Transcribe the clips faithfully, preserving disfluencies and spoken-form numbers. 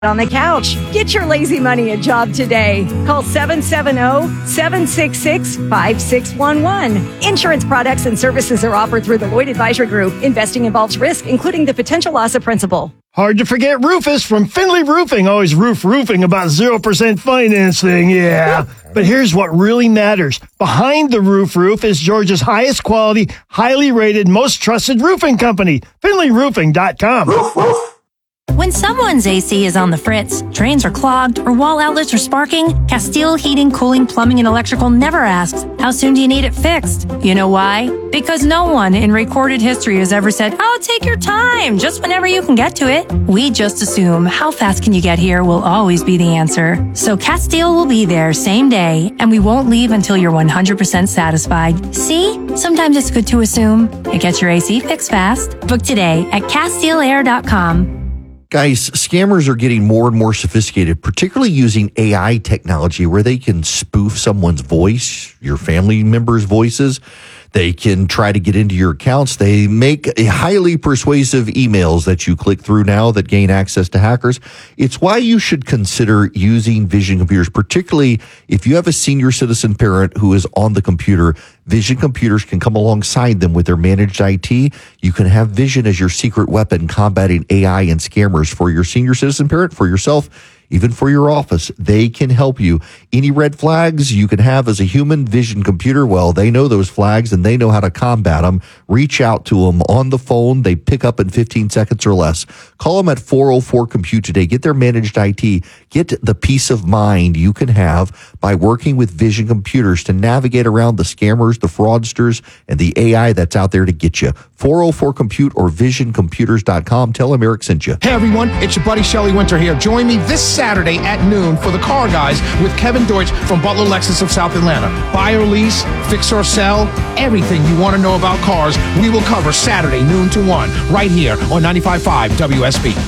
on the couch. Get your lazy money a job today. Call seven seven zero, seven six six, five six one one. Insurance products and services are offered through the Lloyd Advisory Group. Investing involves risk, including the potential loss of principal. Hard to forget Rufus from Finley Roofing. Always roof roofing about zero percent financing. Yeah. But here's what really matters. Behind the roof roof is Georgia's highest quality, highly rated, most trusted roofing company. Finley Roofing dot com. Roof, roof. When someone's A C is on the fritz, drains are clogged, or wall outlets are sparking, Castile Heating, Cooling, Plumbing, and Electrical never asks, how soon do you need it fixed? You know why? Because no one in recorded history has ever said, oh, take your time, just whenever you can get to it. We just assume how fast can you get here will always be the answer. So Castile will be there same day, and we won't leave until you're one hundred percent satisfied. See? Sometimes it's good to assume. It gets your A C fixed fast. Book today at Castile Air dot com. Guys, scammers are getting more and more sophisticated, particularly using A I technology where they can spoof someone's voice, your family members' voices. They can try to get into your accounts. They make a highly persuasive emails that you click through now that gain access to hackers. It's why you should consider using Vision computers, particularly if you have a senior citizen parent who is on the computer. Vision computers can come alongside them with their managed I T. You can have Vision as your secret weapon combating A I and scammers for your senior citizen parent, for yourself, even for your office. They can help you. Any red flags you can have as a human, Vision computer, well, they know those flags and they know how to combat them. Reach out to them on the phone. They pick up in fifteen seconds or less. Call them at four oh four compute today. Get their managed I T. Get the peace of mind you can have by working with Vision computers to navigate around the scammers, the fraudsters, and the A I that's out there to get you. four oh four compute or vision computers dot com. Tell them Eric sent you. Hey everyone, it's your buddy Shelly Winter here. Join me this Saturday at noon for the Car Guys with Kevin Deutsch from Butler Lexus of South Atlanta. Buy or lease, fix or sell, everything you want to know about cars, we will cover Saturday noon to one right here on ninety-five point five W S B.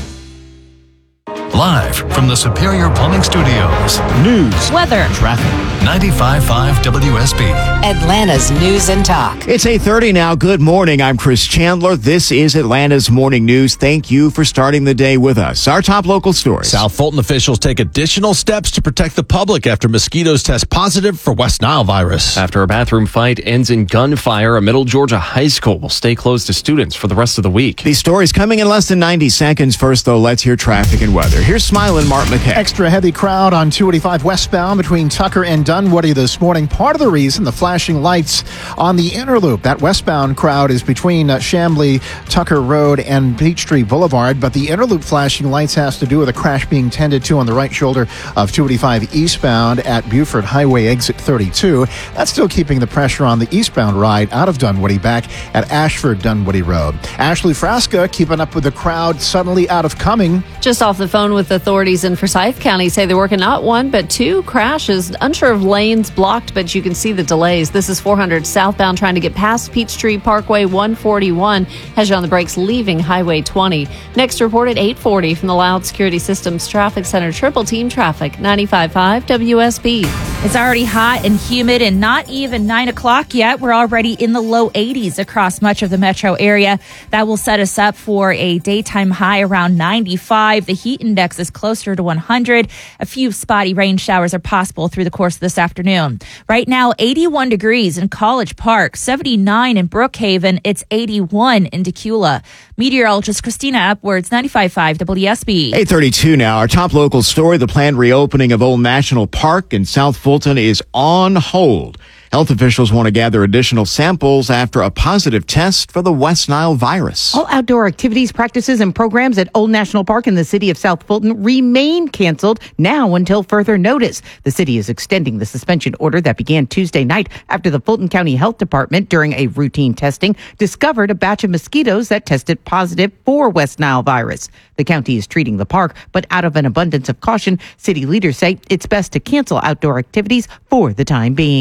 Live from the Superior Plumbing Studios. News, weather, traffic. ninety-five point five W S B. Atlanta's News and Talk. It's eight thirty now. Good morning. I'm Chris Chandler. This is Atlanta's Morning News. Thank you for starting the day with us. Our top local stories. South Fulton officials take additional steps to protect the public after mosquitoes test positive for West Nile virus. After a bathroom fight ends in gunfire, a Middle Georgia high school will stay closed to students for the rest of the week. These stories coming in less than ninety seconds. First, though, let's hear traffic and weather. Here's Smiling Mark McKay. Extra heavy crowd on two eighty-five westbound between Tucker and Dunwoody this morning. Part of the reason, the flashing lights on the inner loop. That westbound crowd is between uh, Chamblee, Tucker Road, and Peachtree Boulevard, but the inner loop flashing lights has to do with a crash being tended to on the right shoulder of two eighty-five eastbound at Buford Highway exit thirty-two. That's still keeping the pressure on the eastbound ride out of Dunwoody back at Ashford Dunwoody Road. Ashley Frasca keeping up with the crowd suddenly out of Cumming. Just off the phone with authorities in Forsyth County, say they're working not one but two crashes. Unsure of lanes blocked, but you can see the delays. This is four hundred southbound trying to get past Peachtree Parkway. One forty-one has you on the brakes leaving Highway twenty. Next report at eight forty from the Loud Security Systems Traffic Center. Triple Team Traffic, ninety-five point five W S B. It's already hot and humid and not even nine o'clock yet. We're already in the low eighties across much of the metro area. That will set us up for a daytime high around ninety-five. The heat index is closer to one hundred. A few spotty rain showers are possible through the course of this afternoon. Right now, eighty-one degrees in College Park, seventy-nine in Brookhaven. It's eighty-one in Decula. Meteorologist Christina Upwards, ninety-five point five W S B. eight thirty-two now. Our top local story, the planned reopening of Old National Park in South Fulton is on hold. Health officials want to gather additional samples after a positive test for the West Nile virus. All outdoor activities, practices, and programs at Old National Park in the city of South Fulton remain canceled now until further notice. The city is extending the suspension order that began Tuesday night after the Fulton County Health Department, during a routine testing, discovered a batch of mosquitoes that tested positive for West Nile virus. The county is treating the park, but out of an abundance of caution, city leaders say it's best to cancel outdoor activities for the time being.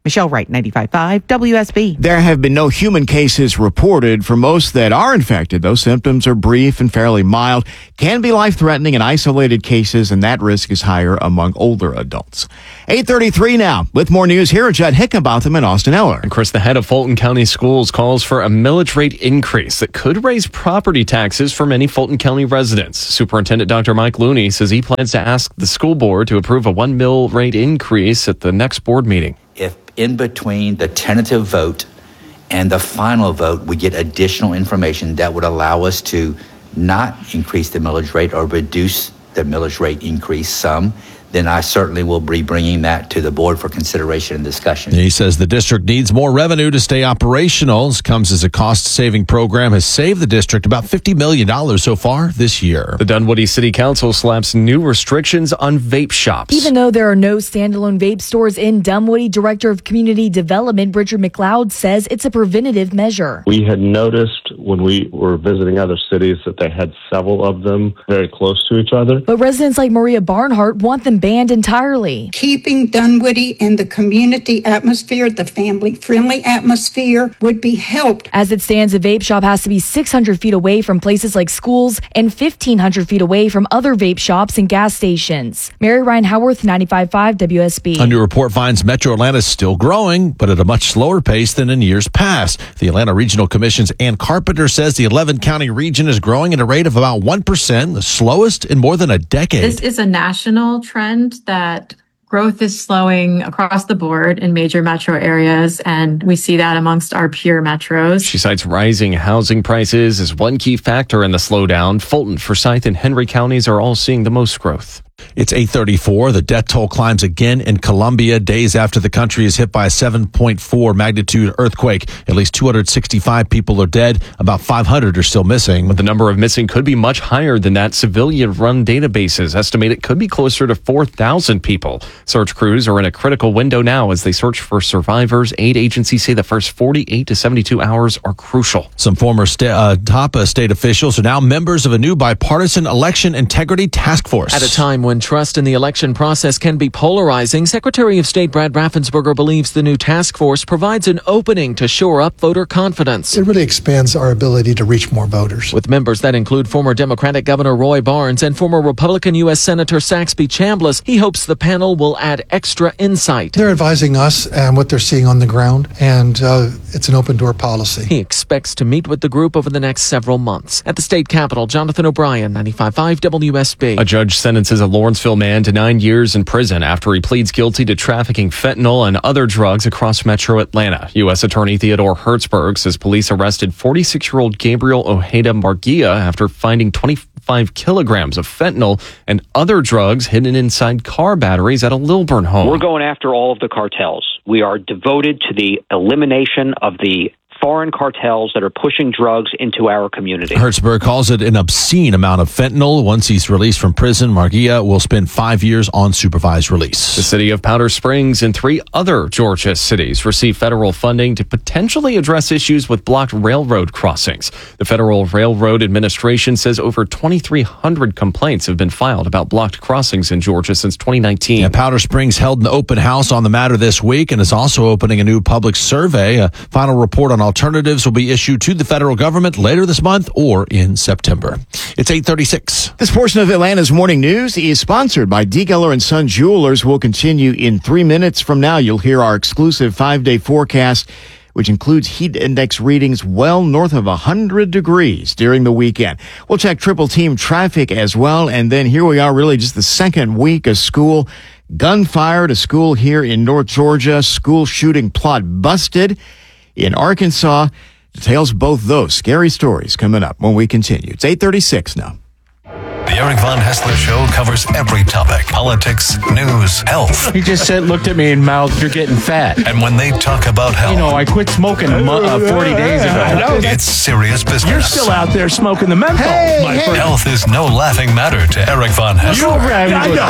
Michelle Wright, ninety-five point five W S B. There have been no human cases reported. For most that are infected, those symptoms are brief and fairly mild, can be life-threatening in isolated cases, and that risk is higher among older adults. eight thirty-three now. With more news, here are Judd Hickenbotham and Austin Eller. And Chris, the head of Fulton County Schools calls for a millage rate increase that could raise property taxes for many Fulton County residents. Superintendent Doctor Mike Looney says he plans to ask the school board to approve a one mill rate increase at the next board meeting. If in between the tentative vote and the final vote, we get additional information that would allow us to not increase the millage rate or reduce the millage rate increase some, then I certainly will be bringing that to the board for consideration and discussion. He says the district needs more revenue to stay operational. This comes as a cost-saving program has saved the district about fifty million dollars so far this year. The Dunwoody City Council slaps new restrictions on vape shops. Even though there are no standalone vape stores in Dunwoody, Director of Community Development Richard McLeod says it's a preventative measure. We had noticed when we were visiting other cities that they had several of them very close to each other. But residents like Maria Barnhart want them banned entirely. Keeping Dunwoody in the community atmosphere, the family-friendly atmosphere, would be helped. As it stands, a vape shop has to be six hundred feet away from places like schools and fifteen hundred feet away from other vape shops and gas stations. Mary Ryan Howarth, ninety-five point five W S B. A new report finds Metro Atlanta is still growing, but at a much slower pace than in years past. The Atlanta Regional Commission's Ann Carpenter says the eleven county region is growing at a rate of about one percent, the slowest in more than a decade. This is a national trend that growth is slowing across the board in major metro areas, and we see that amongst our peer metros. She cites rising housing prices as one key factor in the slowdown. Fulton, Forsyth, and Henry counties are all seeing the most growth. It's eight thirty-four. The death toll climbs again in Colombia days after the country is hit by a seven point four magnitude earthquake. At least two hundred sixty-five people are dead. About five hundred are still missing. But the number of missing could be much higher than that. Civilian-run databases estimate it could be closer to four thousand people. Search crews are in a critical window now as they search for survivors. Aid agencies say the first forty-eight to seventy-two hours are crucial. Some former sta- uh, top uh, state officials are now members of a new bipartisan election integrity task force. At a time when trust in the election process can be polarizing, Secretary of State Brad Raffensperger believes the new task force provides an opening to shore up voter confidence. It really expands our ability to reach more voters. With members that include former Democratic Governor Roy Barnes and former Republican U S Senator Saxby Chambliss, he hopes the panel will add extra insight. They're advising us and what they're seeing on the ground, and uh, it's an open door policy. He expects to meet with the group over the next several months. At the state capitol, Jonathan O'Brien, ninety-five point five W S B. A judge sentences a Lawrenceville man to nine years in prison after he pleads guilty to trafficking fentanyl and other drugs across metro Atlanta. U S Attorney Theodore Hertzberg says police arrested forty-six-year-old Gabriel Ojeda Marguia after finding twenty-five kilograms of fentanyl and other drugs hidden inside car batteries at a Lilburn home. We're going after all of the cartels. We are devoted to the elimination of the foreign cartels that are pushing drugs into our community. Hertzberg calls it an obscene amount of fentanyl. Once he's released from prison, Marguia will spend five years on supervised release. The city of Powder Springs and three other Georgia cities received federal funding to potentially address issues with blocked railroad crossings. The Federal Railroad Administration says over twenty-three hundred complaints have been filed about blocked crossings in Georgia since twenty nineteen. Yeah, Powder Springs held an open house on the matter this week and is also opening a new public survey. A final report on alternatives will be issued to the federal government later this month or in September. It's eight thirty-six. This portion of Atlanta's morning news is sponsored by D. Geller and Son Jewelers. Will continue in three minutes from now. You'll hear our exclusive five-day forecast, which includes heat index readings well north of one hundred degrees during the weekend. We'll check triple team traffic as well. And then here we are, really just the second week of school. Gunfire at a school here in North Georgia. School shooting plot busted in Arkansas. Details both those scary stories coming up when we continue. It's eight thirty-six now. The Eric Von Hessler Show covers every topic: politics, news, health. He just said, looked at me and mouthed, "You're getting fat." And when they talk about health, you know, I quit smoking a mo- uh, forty days ago. I know. It's serious business. You're still out there smoking the menthol. Hey, my hey. Health is no laughing matter to Eric Von Hessler. You're right. I know.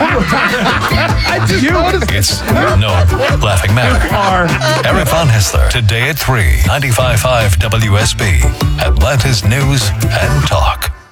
I just you. noticed. It's no laughing matter. Are. Eric Von Hessler, today at three, ninety-five point five W S B, Atlanta's News and Talk.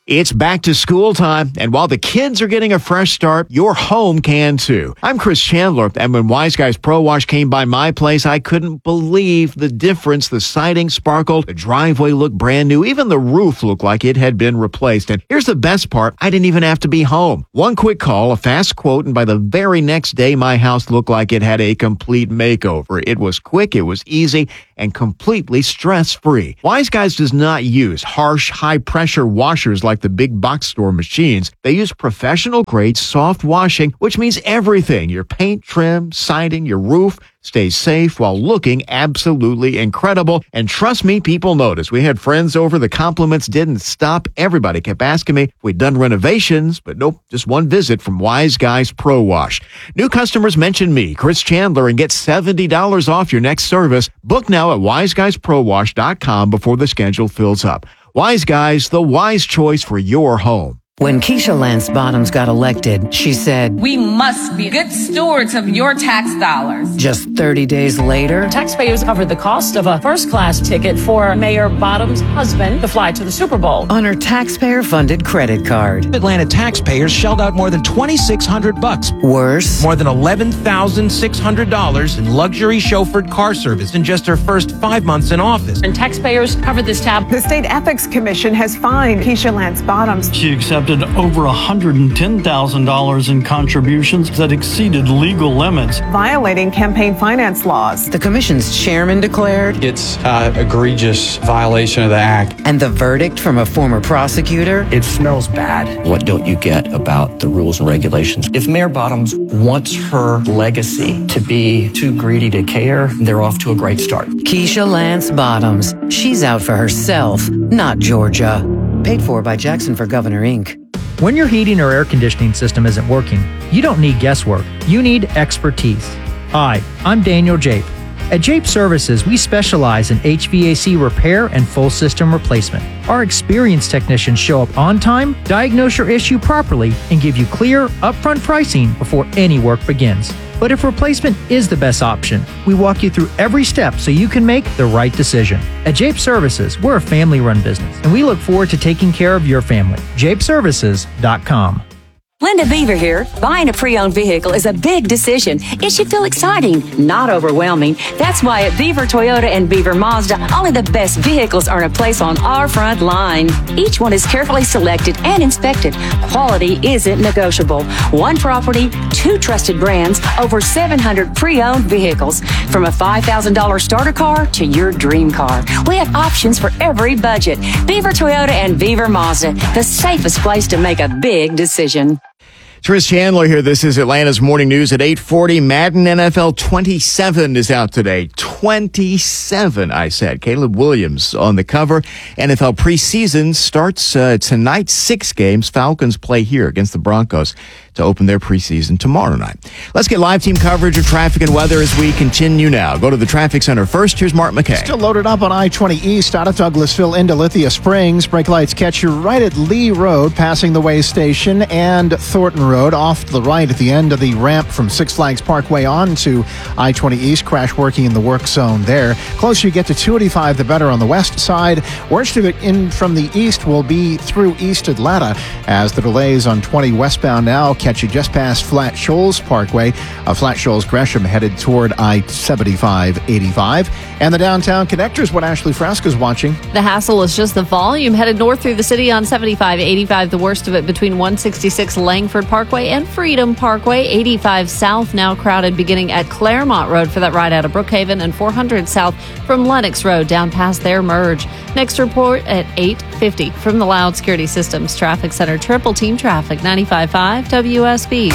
It's back to school time, and while the kids are getting a fresh start, your home can too. I'm Chris Chandler, and when Wise Guys Pro Wash came by my place, I couldn't believe the difference. The siding sparkled, the driveway looked brand new, even the roof looked like it had been replaced. And here's the best part, I didn't even have to be home. One quick call, a fast quote, and by the very next day, my house looked like it had a complete makeover. It was quick, it was easy, and completely stress-free. Wise Guys does not use harsh, high-pressure washers like the big box store machines. They use professional-grade soft washing, which means everything. Your paint, trim, siding, your roof stays safe while looking absolutely incredible. And trust me, people notice. We had friends over. The compliments didn't stop. Everybody kept asking me if we'd done renovations, but nope, just one visit from Wise Guys Pro Wash. New customers mention me, Chris Chandler, and get seventy dollars off your next service. Book now at wise guys pro wash dot com before the schedule fills up. Wise Guys, the wise choice for your home. When Keisha Lance Bottoms got elected, she said, "We must be good stewards of your tax dollars." Just thirty days later, taxpayers covered the cost of a first-class ticket for Mayor Bottoms' husband to fly to the Super Bowl on her taxpayer-funded credit card. Atlanta taxpayers shelled out more than twenty-six hundred bucks. Worse, more than eleven thousand six hundred dollars in luxury chauffeured car service in just her first five months in office. And taxpayers covered this tab. The State Ethics Commission has fined Keisha Lance Bottoms. She accepted over one hundred ten thousand dollars in contributions that exceeded legal limits, violating campaign finance laws. The commission's chairman declared it's an egregious violation of the act. And the verdict from a former prosecutor? It smells bad. What don't you get about the rules and regulations? If Mayor Bottoms wants her legacy to be too greedy to care, they're off to a great start. Keisha Lance Bottoms. She's out for herself, not Georgia. Paid for by Jackson for Governor, Incorporated. When your heating or air conditioning system isn't working, you don't need guesswork. You need expertise. Hi, I'm Daniel Jape. At Jape Services, we specialize in H V A C repair and full system replacement. Our experienced technicians show up on time, diagnose your issue properly, and give you clear, upfront pricing before any work begins. But if replacement is the best option, we walk you through every step so you can make the right decision. At Jape Services, we're a family-run business, and we look forward to taking care of your family. jape services dot com. Linda Beaver here. Buying a pre-owned vehicle is a big decision. It should feel exciting, not overwhelming. That's why at Beaver Toyota and Beaver Mazda, only the best vehicles earn a place on our front line. Each one is carefully selected and inspected. Quality isn't negotiable. One property, two trusted brands, over seven hundred pre-owned vehicles. From a five thousand dollars starter car to your dream car. We have options for every budget. Beaver Toyota and Beaver Mazda, the safest place to make a big decision. Chris Chandler here. This is Atlanta's Morning News at eight forty. Madden N F L twenty-seven is out today. twenty-seven, I said. Caleb Williams on the cover. N F L preseason starts uh, tonight. Six games. Falcons play here against the Broncos to open their preseason tomorrow night. Let's get live team coverage of traffic and weather as we continue now. Go to the traffic center first. Here's Mark McKay. Still loaded up on I twenty East out of Douglasville into Lithia Springs. Brake lights catch you right at Lee Road, passing the way station, and Thornton Road. Off to the right at the end of the ramp from Six Flags Parkway on to I twenty East. Crash working in the work zone there. Closer you get to two eighty-five, the better on the west side. Worst of it in from the east will be through East Atlanta, as the delays on twenty westbound now catch you just past Flat Shoals Parkway. Uh, Flat Shoals Gresham headed toward I seventy-five eighty-five. And the downtown connector is what Ashley Frasca's watching. The hassle is just the volume headed north through the city on seventy-five eighty-five. The worst of it between one sixty-six Langford Parkway and Freedom Parkway. eighty-five south now crowded beginning at Claremont Road for that ride out of Brookhaven, and four hundred south from Lennox Road down past their merge. Next report at eight fifty from the Loud Security Systems Traffic Center. Triple Team Traffic, ninety-five point five W S B.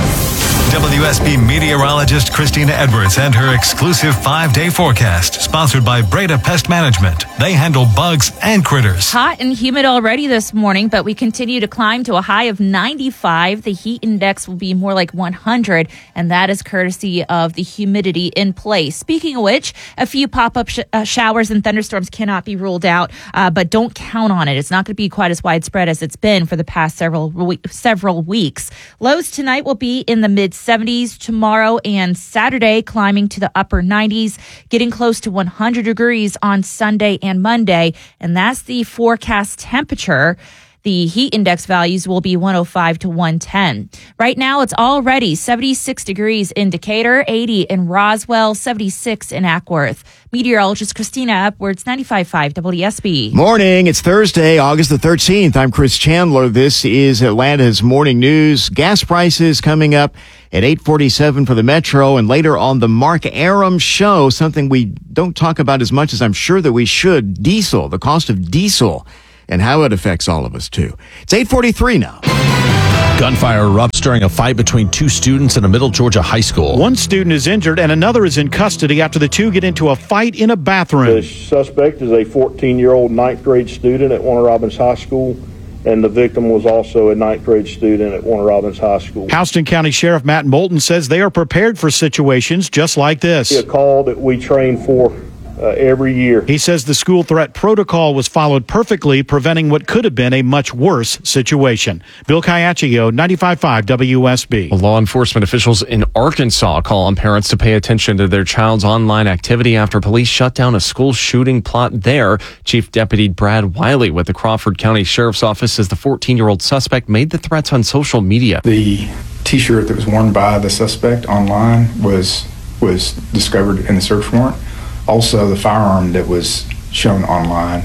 W S B meteorologist Christina Edwards and her exclusive five-day forecast, sponsored by Breda Pest Management. They handle bugs and critters. Hot and humid already this morning, but we continue to climb to a high of ninety-five. The heat index will be more like one hundred, and that is courtesy of the humidity in place. Speaking of which, a few pop-up sh- uh, showers and thunderstorms cannot be ruled out, uh, but don't count on it. It's not going to be quite as widespread as it's been for the past several we- several weeks. Lows tonight will be in the mid seventies, tomorrow and Saturday climbing to the upper nineties, getting close to one hundred degrees on Sunday and Monday, and that's the forecast temperature. The heat index values will be one oh five to one ten. Right now, it's already seventy-six degrees in Decatur, eighty in Roswell, seventy-six in Ackworth. Meteorologist Christina Epwords, ninety-five point five W S B. Morning. It's Thursday, August the thirteenth. I'm Chris Chandler. This is Atlanta's Morning News. Gas prices coming up at eight forty-seven for the Metro, and later on the Mark Aram Show, something we don't talk about as much as I'm sure that we should, diesel, the cost of diesel, and how it affects all of us, too. It's eight forty-three now. Gunfire erupts during a fight between two students in a Middle Georgia high school. One student is injured and another is in custody after the two get into a fight in a bathroom. The suspect is a fourteen-year-old ninth grade student at Warner Robins High School, and the victim was also a ninth grade student at Warner Robins High School. Houston County Sheriff Matt Moulton says they are prepared for situations just like this. A call that we train for Uh, every year. He says the school threat protocol was followed perfectly, preventing what could have been a much worse situation. Bill Caiaccio, ninety-five point five W S B. Law enforcement officials in Arkansas call on parents to pay attention to their child's online activity after police shut down a school shooting plot there. Chief Deputy Brad Wiley with the Crawford County Sheriff's Office says the fourteen-year-old suspect made the threats on social media. The T-shirt that was worn by the suspect online was was discovered in the search warrant. Also, the firearm that was shown online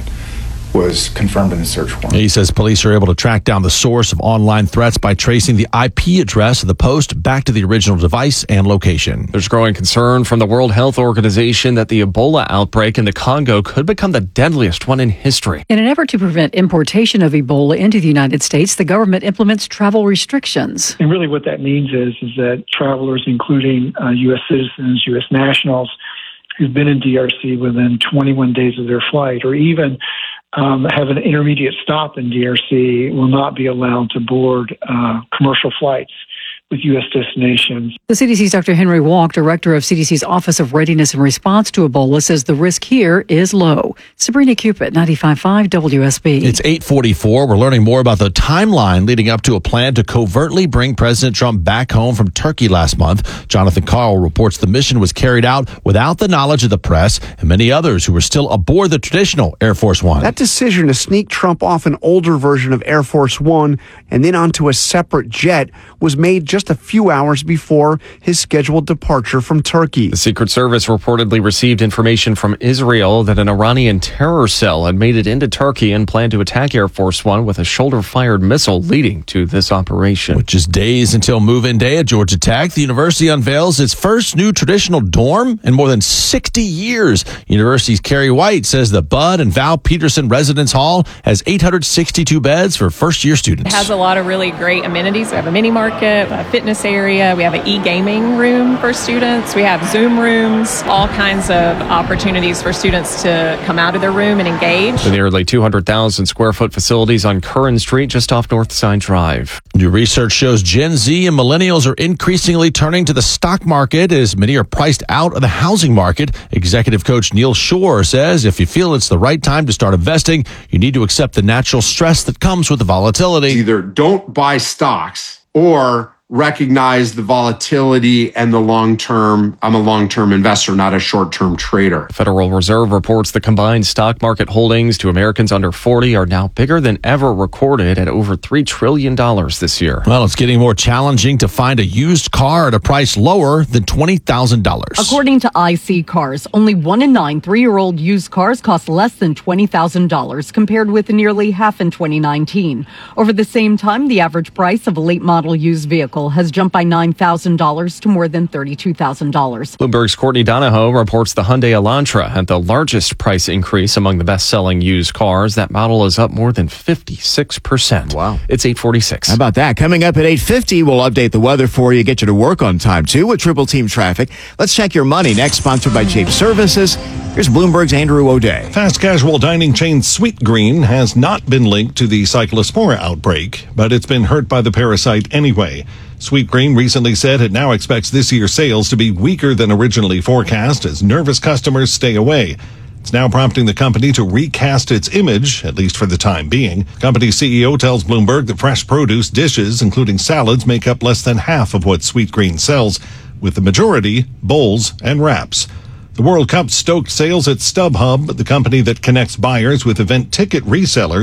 was confirmed in the search warrant. He says police are able to track down the source of online threats by tracing the I P address of the post back to the original device and location. There's growing concern from the World Health Organization that the Ebola outbreak in the Congo could become the deadliest one in history. In an effort to prevent importation of Ebola into the United States, the government implements travel restrictions. And really what that means is, is that travelers, including uh, U S citizens, U S nationals, who've been in D R C within twenty-one days of their flight, or even um, have an intermediate stop in D R C, will not be allowed to board uh, commercial flights with U S destinations. The C D C's Doctor Henry Walk, director of C D C's Office of Readiness and Response to Ebola, says the risk here is low. Sabrina Cupid, ninety-five point five W S B. It's eight forty-four. We're learning more about the timeline leading up to a plan to covertly bring President Trump back home from Turkey last month. Jonathan Carl reports the mission was carried out without the knowledge of the press and many others who were still aboard the traditional Air Force One. That decision to sneak Trump off an older version of Air Force One and then onto a separate jet was made just just a few hours before his scheduled departure from Turkey. The Secret Service reportedly received information from Israel that an Iranian terror cell had made it into Turkey and planned to attack Air Force One with a shoulder-fired missile leading to this operation. Which is days until move-in day at Georgia Tech. The university unveils its first new traditional dorm in more than sixty years. University's Carrie White says the Bud and Val Peterson Residence Hall has eight hundred sixty-two beds for first-year students. It has a lot of really great amenities. We have a mini market, a fitness area. We have an e-gaming room for students. We have Zoom rooms, all kinds of opportunities for students to come out of their room and engage. The nearly two hundred thousand square foot facilities on Curran Street just off Northside Drive. New research shows Gen Z and millennials are increasingly turning to the stock market as many are priced out of the housing market. Executive coach Neil Shore says if you feel it's the right time to start investing, you need to accept the natural stress that comes with the volatility. Either don't buy stocks or recognize the volatility and the long-term. I'm a long-term investor, not a short-term trader. The Federal Reserve reports the combined stock market holdings to Americans under forty are now bigger than ever recorded at over three trillion dollars this year. Well, it's getting more challenging to find a used car at a price lower than twenty thousand dollars. According to I C Cars, only one in nine three-year-old used cars cost less than twenty thousand dollars, compared with nearly half in twenty nineteen. Over the same time, the average price of a late model used vehicle has jumped by nine thousand dollars to more than thirty-two thousand dollars. Bloomberg's Courtney Donahoe reports the Hyundai Elantra had the largest price increase among the best-selling used cars. That model is up more than fifty-six percent. Wow. It's eight forty-six. How about that? Coming up at eight fifty, we'll update the weather for you, get you to work on time, too, with Triple Team Traffic. Let's check your money next, sponsored by Jape Services. Here's Bloomberg's Andrew O'Day. Fast casual dining chain Sweetgreen has not been linked to the Cyclospora outbreak, but it's been hurt by the parasite anyway. Sweetgreen recently said it now expects this year's sales to be weaker than originally forecast as nervous customers stay away. It's now prompting the company to recast its image, at least for the time being. The company's C E O tells Bloomberg that fresh produce dishes, including salads, make up less than half of what Sweetgreen sells, with the majority bowls and wraps. The World Cup stoked sales at StubHub, the company that connects buyers with event ticket resellers.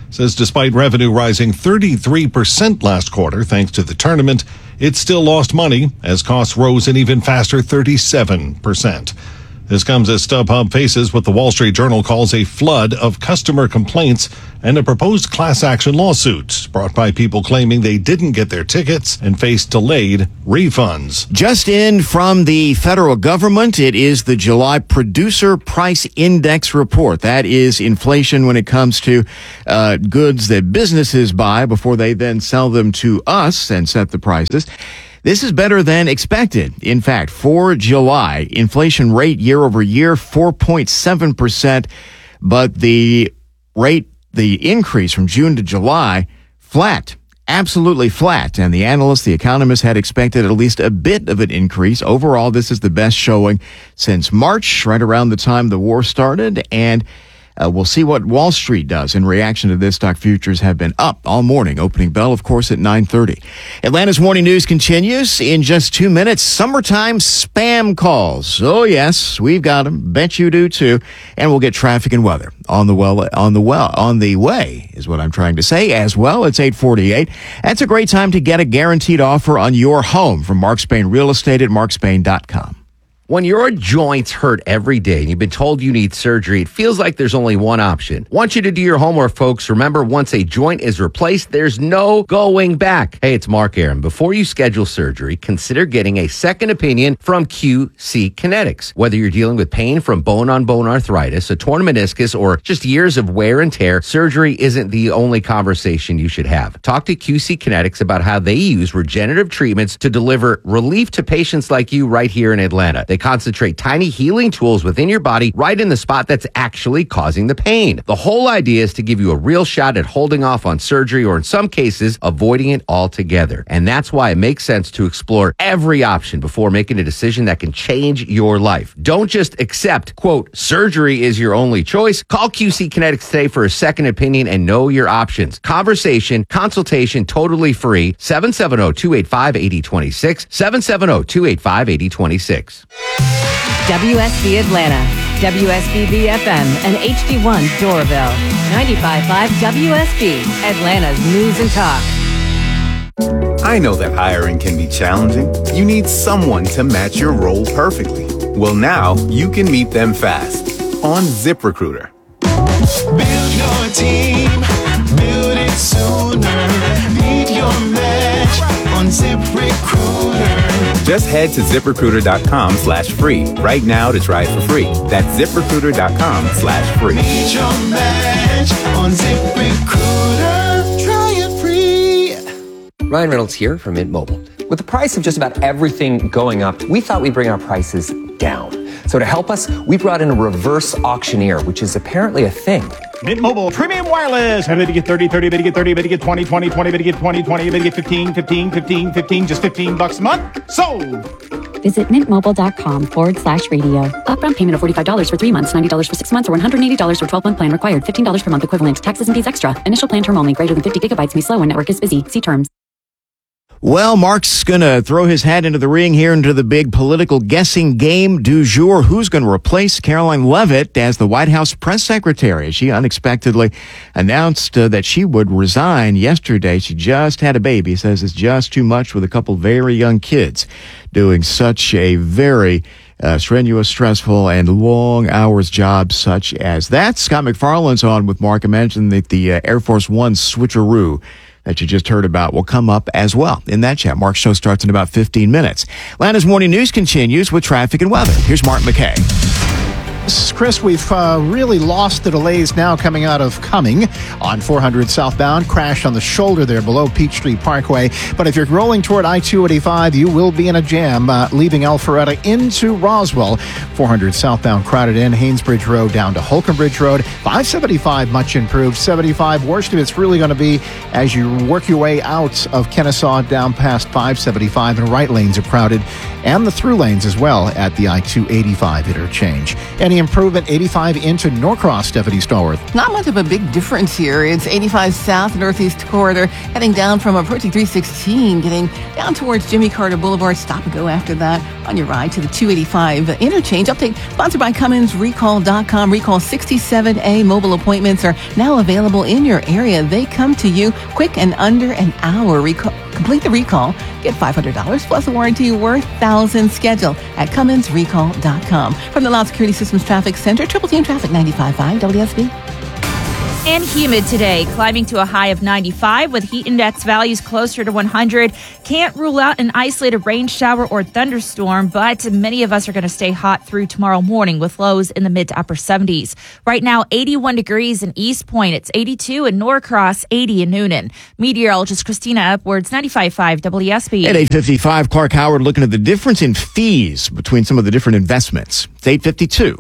says despite revenue rising thirty-three percent last quarter thanks to the tournament, it still lost money as costs rose an even faster thirty-seven percent. This comes as StubHub faces what the Wall Street Journal calls a flood of customer complaints and a proposed class action lawsuit brought by people claiming they didn't get their tickets and faced delayed refunds. Just in from the federal government, it is the July Producer Price Index report. That is inflation when it comes to uh, goods that businesses buy before they then sell them to us and set the prices. This is better than expected. In fact, for July, inflation rate year over year, four point seven percent, but the rate, the increase from June to July, flat, absolutely flat. And the analysts, the economists had expected at least a bit of an increase. Overall, this is the best showing since March, right around the time the war started. And Uh, we'll see what Wall Street does in reaction to this. Stock futures have been up all morning. Opening bell, of course, at nine thirty. Atlanta's Morning News continues in just two minutes. Summertime spam calls. Oh, yes, we've got them. Bet you do, too. And we'll get traffic and weather on the well, on the well, on the way is what I'm trying to say as well. It's eight forty-eight. That's a great time to get a guaranteed offer on your home from Mark Spain Real Estate at mark spain dot com. When your joints hurt every day and you've been told you need surgery, it feels like there's only one option. Want you to do your homework, folks. Remember, once a joint is replaced, there's no going back. Hey, it's Mark Aaron. Before you schedule surgery, consider getting a second opinion from Q C Kinetics. Whether you're dealing with pain from bone-on-bone arthritis, a torn meniscus, or just years of wear and tear, surgery isn't the only conversation you should have. Talk to Q C Kinetics about how they use regenerative treatments to deliver relief to patients like you right here in Atlanta. They concentrate tiny healing tools within your body right in the spot that's actually causing the pain. The whole idea is to give you a real shot at holding off on surgery or in some cases, avoiding it altogether. And that's why it makes sense to explore every option before making a decision that can change your life. Don't just accept, quote, surgery is your only choice. Call Q C Kinetics today for a second opinion and know your options. Conversation, consultation, totally free. seven seven zero, two eight five, eight zero two six. seven seven zero, two eight five, eight zero two six. W S B Atlanta, W S B B F M, and H D one Doraville. ninety-five point five W S B, Atlanta's News and Talk. I know that hiring can be challenging. You need someone to match your role perfectly. Well, now you can meet them fast on ZipRecruiter. Build your team, build it sooner. Meet your match on ZipRecruiter. Just head to ZipRecruiter.com slash free right now to try it for free. That's ZipRecruiter.com slash free. Meet your match on ZipRecruiter. Try it free. Ryan Reynolds here from Mint Mobile. With the price of just about everything going up, we thought we'd bring our prices down. So to help us, we brought in a reverse auctioneer, which is apparently a thing. Mint Mobile Premium Wireless. How did you get thirty, thirty, bid you get thirty, bid you get twenty, twenty, twenty, bid you get twenty, twenty, bid you get fifteen, fifteen, fifteen, fifteen, just fifteen bucks a month? Sold! Visit mintmobile.com forward slash radio. Upfront payment of forty-five dollars for three months, ninety dollars for six months, or one hundred eighty dollars for twelve-month plan required. fifteen dollars per month equivalent. Taxes and fees extra. Initial plan term only. Greater than fifty gigabytes may slow when network is busy. See terms. Well, Mark's going to throw his hat into the ring here into the big political guessing game du jour. Who's going to replace Caroline Leavitt as the White House press secretary? She unexpectedly announced uh, that she would resign yesterday. She just had a baby. Says it's just too much with a couple very young kids doing such a very uh, strenuous, stressful, and long hours job such as that. Scott McFarland's on with Mark. I mentioned that the uh, Air Force One switcheroo that you just heard about will come up as well in that chat. Mark's show starts in about fifteen minutes. Atlanta's Morning News continues with traffic and weather. Here's Mark McKay. Chris, we've uh, really lost the delays now coming out of Cumming on four hundred southbound. Crash on the shoulder there below Peachtree Parkway. But if you're rolling toward I two eighty-five, you will be in a jam uh, leaving Alpharetta into Roswell. four hundred southbound crowded in. Haynesbridge Road down to Holcomb Bridge Road. five seventy-five much improved. seventy-five worst of it's really going to be as you work your way out of Kennesaw down past five seventy-five, and right lanes are crowded, and the through lanes as well at the I two eighty-five interchange. Any the improvement eighty-five into Norcross, Stephanie Stallworth. Not much of a big difference here. It's eighty-five south, northeast corridor, heading down from approaching three sixteen, getting down towards Jimmy Carter Boulevard. Stop and go after that on your ride to the two eighty-five interchange. Update sponsored by Cummins Recall dot com. Recall sixty-seven A mobile appointments are now available in your area. They come to you quick and under an hour. Recall, complete the recall. Get five hundred dollars plus a warranty worth thousands. Schedule at Cummins Recall dot com. From the Loud Security Systems Traffic Center, Triple Team Traffic ninety-five point five W S B. And humid today, climbing to a high of ninety-five with heat index values closer to one hundred. Can't rule out an isolated rain shower or thunderstorm, but many of us are going to stay hot through tomorrow morning with lows in the mid to upper seventies. Right now, eighty-one degrees in East Point. It's eighty-two in Norcross, eighty in Noonan. Meteorologist Christina Upwards, ninety-five point five W S B. At eight fifty-five, Clark Howard looking at the difference in fees between some of the different investments. It's eight fifty-two.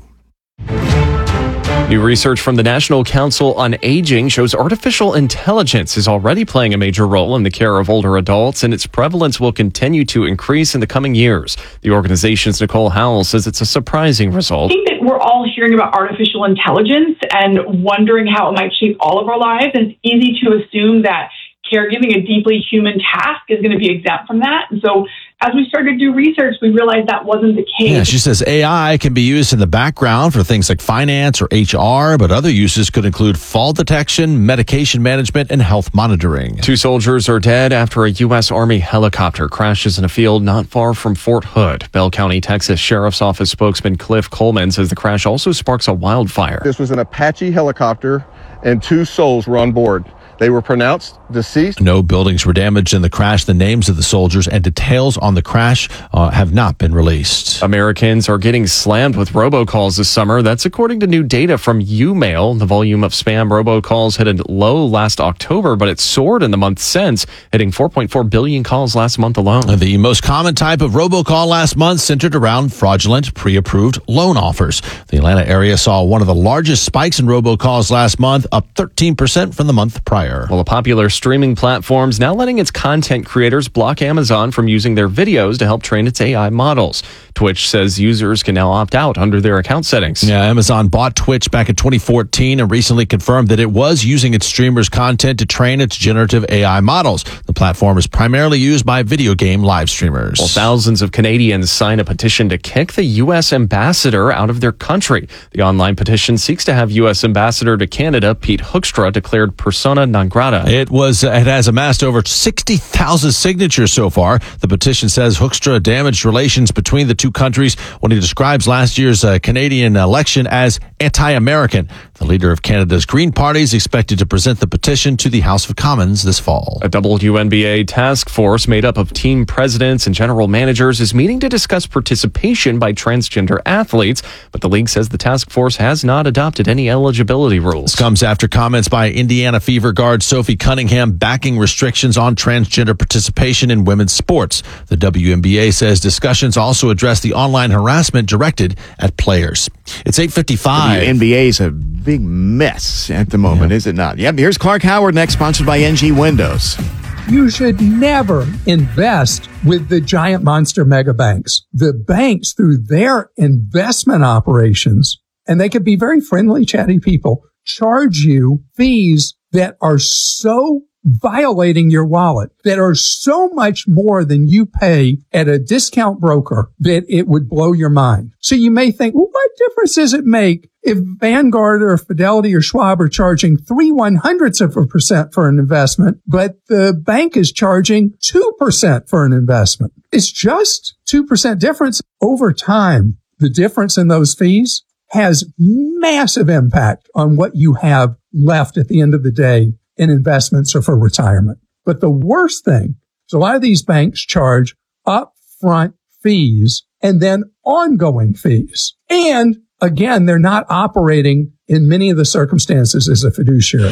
New research from the National Council on Aging shows artificial intelligence is already playing a major role in the care of older adults, and its prevalence will continue to increase in the coming years. The organization's Nicole Howell says it's a surprising result. I think that we're all hearing about artificial intelligence and wondering how it might shape all of our lives, and it's easy to assume that caregiving, a deeply human task, is going to be exempt from that. And so as we started to do research, we realized that wasn't the case. Yeah, she says A I can be used in the background for things like finance or H R, but other uses could include fall detection, medication management, and health monitoring. Two soldiers are dead after a U S. Army helicopter crashes in a field not far from Fort Hood. Bell County, Texas Sheriff's Office spokesman Cliff Coleman says the crash also sparks a wildfire. This was an Apache helicopter, and two souls were on board. They were pronounced deceased. No buildings were damaged in the crash. The names of the soldiers and details on the crash uh, have not been released. Americans are getting slammed with robocalls this summer. That's according to new data from YouMail. The volume of spam robocalls hit a low last October, but it soared in the month since, hitting four point four billion calls last month alone. The most common type of robocall last month centered around fraudulent pre-approved loan offers. The Atlanta area saw one of the largest spikes in robocalls last month, up thirteen percent from the month prior. Well, a popular streaming platform's now letting its content creators block Amazon from using their videos to help train its A I models. Twitch says users can now opt out under their account settings. Yeah, Amazon bought Twitch back in twenty fourteen and recently confirmed that it was using its streamers' content to train its generative A I models. The platform is primarily used by video game live streamers. Well, thousands of Canadians signed a petition to kick the U S ambassador out of their country. The online petition seeks to have U S ambassador to Canada Pete Hoekstra declared persona non grata. It was it has amassed over sixty thousand signatures so far. The petition says Hoekstra damaged relations between the two countries when he describes last year's uh, Canadian election as anti-American. The leader of Canada's Green Party is expected to present the petition to the House of Commons this fall. A W N B A task force made up of team presidents and general managers is meeting to discuss participation by transgender athletes, but the league says the task force has not adopted any eligibility rules. This comes after comments by Indiana Fever guard Sophie Cunningham backing restrictions on transgender participation in women's sports. The W N B A says discussions also address the online harassment directed at players. It's eight fifty-five. The N B A is a big mess at the moment, yeah. Is it not? Yep, here's Clark Howard next, sponsored by N G Windows. You should never invest with the giant monster mega banks. The banks, through their investment operations, and they could be very friendly, chatty people, charge you fees that are so violating your wallet, that are so much more than you pay at a discount broker, that it would blow your mind. So you may think, well, what difference does it make if Vanguard or Fidelity or Schwab are charging three one hundredths of a percent for an investment, but the bank is charging two percent for an investment? It's just two percent difference. Over time, the difference in those fees has massive impact on what you have left at the end of the day in investments or for retirement. But the worst thing is a lot of these banks charge upfront fees and then ongoing fees. And again, they're not operating in many of the circumstances as a fiduciary.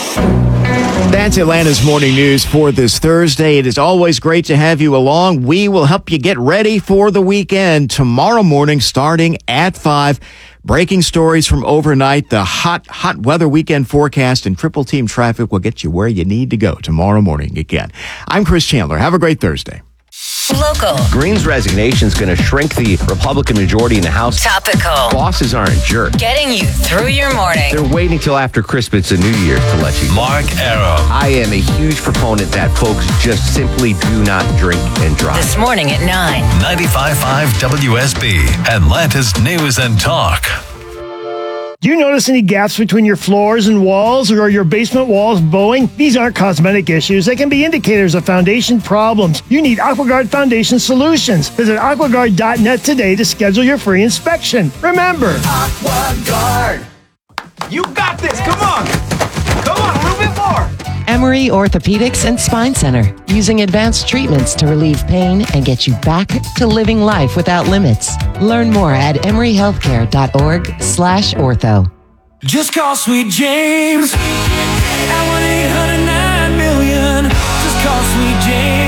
That's Atlanta's Morning News for this Thursday. It is always great to have you along. We will help you get ready for the weekend tomorrow morning starting at five. Breaking stories from overnight, the hot, hot weather weekend forecast, and Triple Team Traffic will get you where you need to go tomorrow morning again. I'm Chris Chandler. Have a great Thursday. Local. Green's resignation is going to shrink the Republican majority in the House. Topical. Bosses aren't jerks. Getting you through your morning. They're waiting till after Christmas and New Year's to let you know. Mark Arrow. I am a huge proponent that folks just simply do not drink and drive. This morning at nine. ninety-five point five W S B, Atlanta's News and Talk. Do you notice any gaps between your floors and walls, or are your basement walls bowing? These aren't cosmetic issues. They can be indicators of foundation problems. You need AquaGuard Foundation Solutions. Visit aquaguard dot net today to schedule your free inspection. Remember, AquaGuard. You got this. Come on. Come on, a little bit more. Emory Orthopedics and Spine Center, using advanced treatments to relieve pain and get you back to living life without limits. Learn more at emory healthcare dot org slash ortho. Just call Sweet James at one eight hundred nine million. Just call Sweet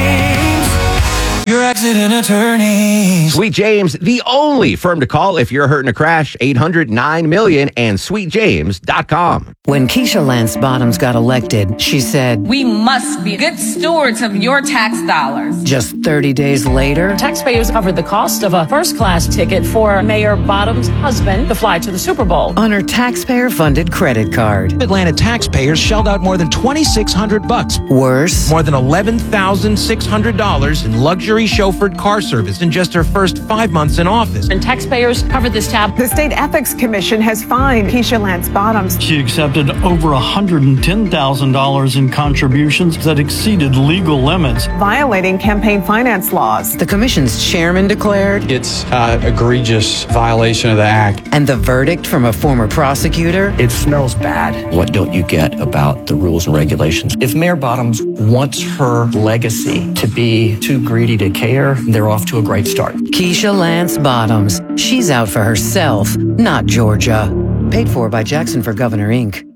James, your accident attorney. Sweet James, the only firm to call if you're hurt in a crash. eight hundred nine million and sweet james dot com. When Keisha Lance Bottoms got elected, she said, "We must be good stewards of your tax dollars." Just thirty days later, taxpayers covered the cost of a first-class ticket for Mayor Bottoms' husband to fly to the Super Bowl on her taxpayer-funded credit card. Atlanta taxpayers shelled out more than twenty-six hundred bucks. Worse, more than eleven thousand six hundred dollars in luxury chauffeured car service in just her first five months in office. And taxpayers covered this tab. The State Ethics Commission has fined Keisha Lance Bottoms. She accepted over one hundred ten thousand dollars in contributions that exceeded legal limits, violating campaign finance laws. The commission's chairman declared it's an egregious violation of the act. And the verdict from a former prosecutor? It smells bad. What don't you get about the rules and regulations? If Mayor Bottoms wants her legacy to be too greedy to care, they're off to a great start. Keisha Lance Bottoms. She's out for herself, not Georgia. Paid for by Jackson for Governor, Incorporated.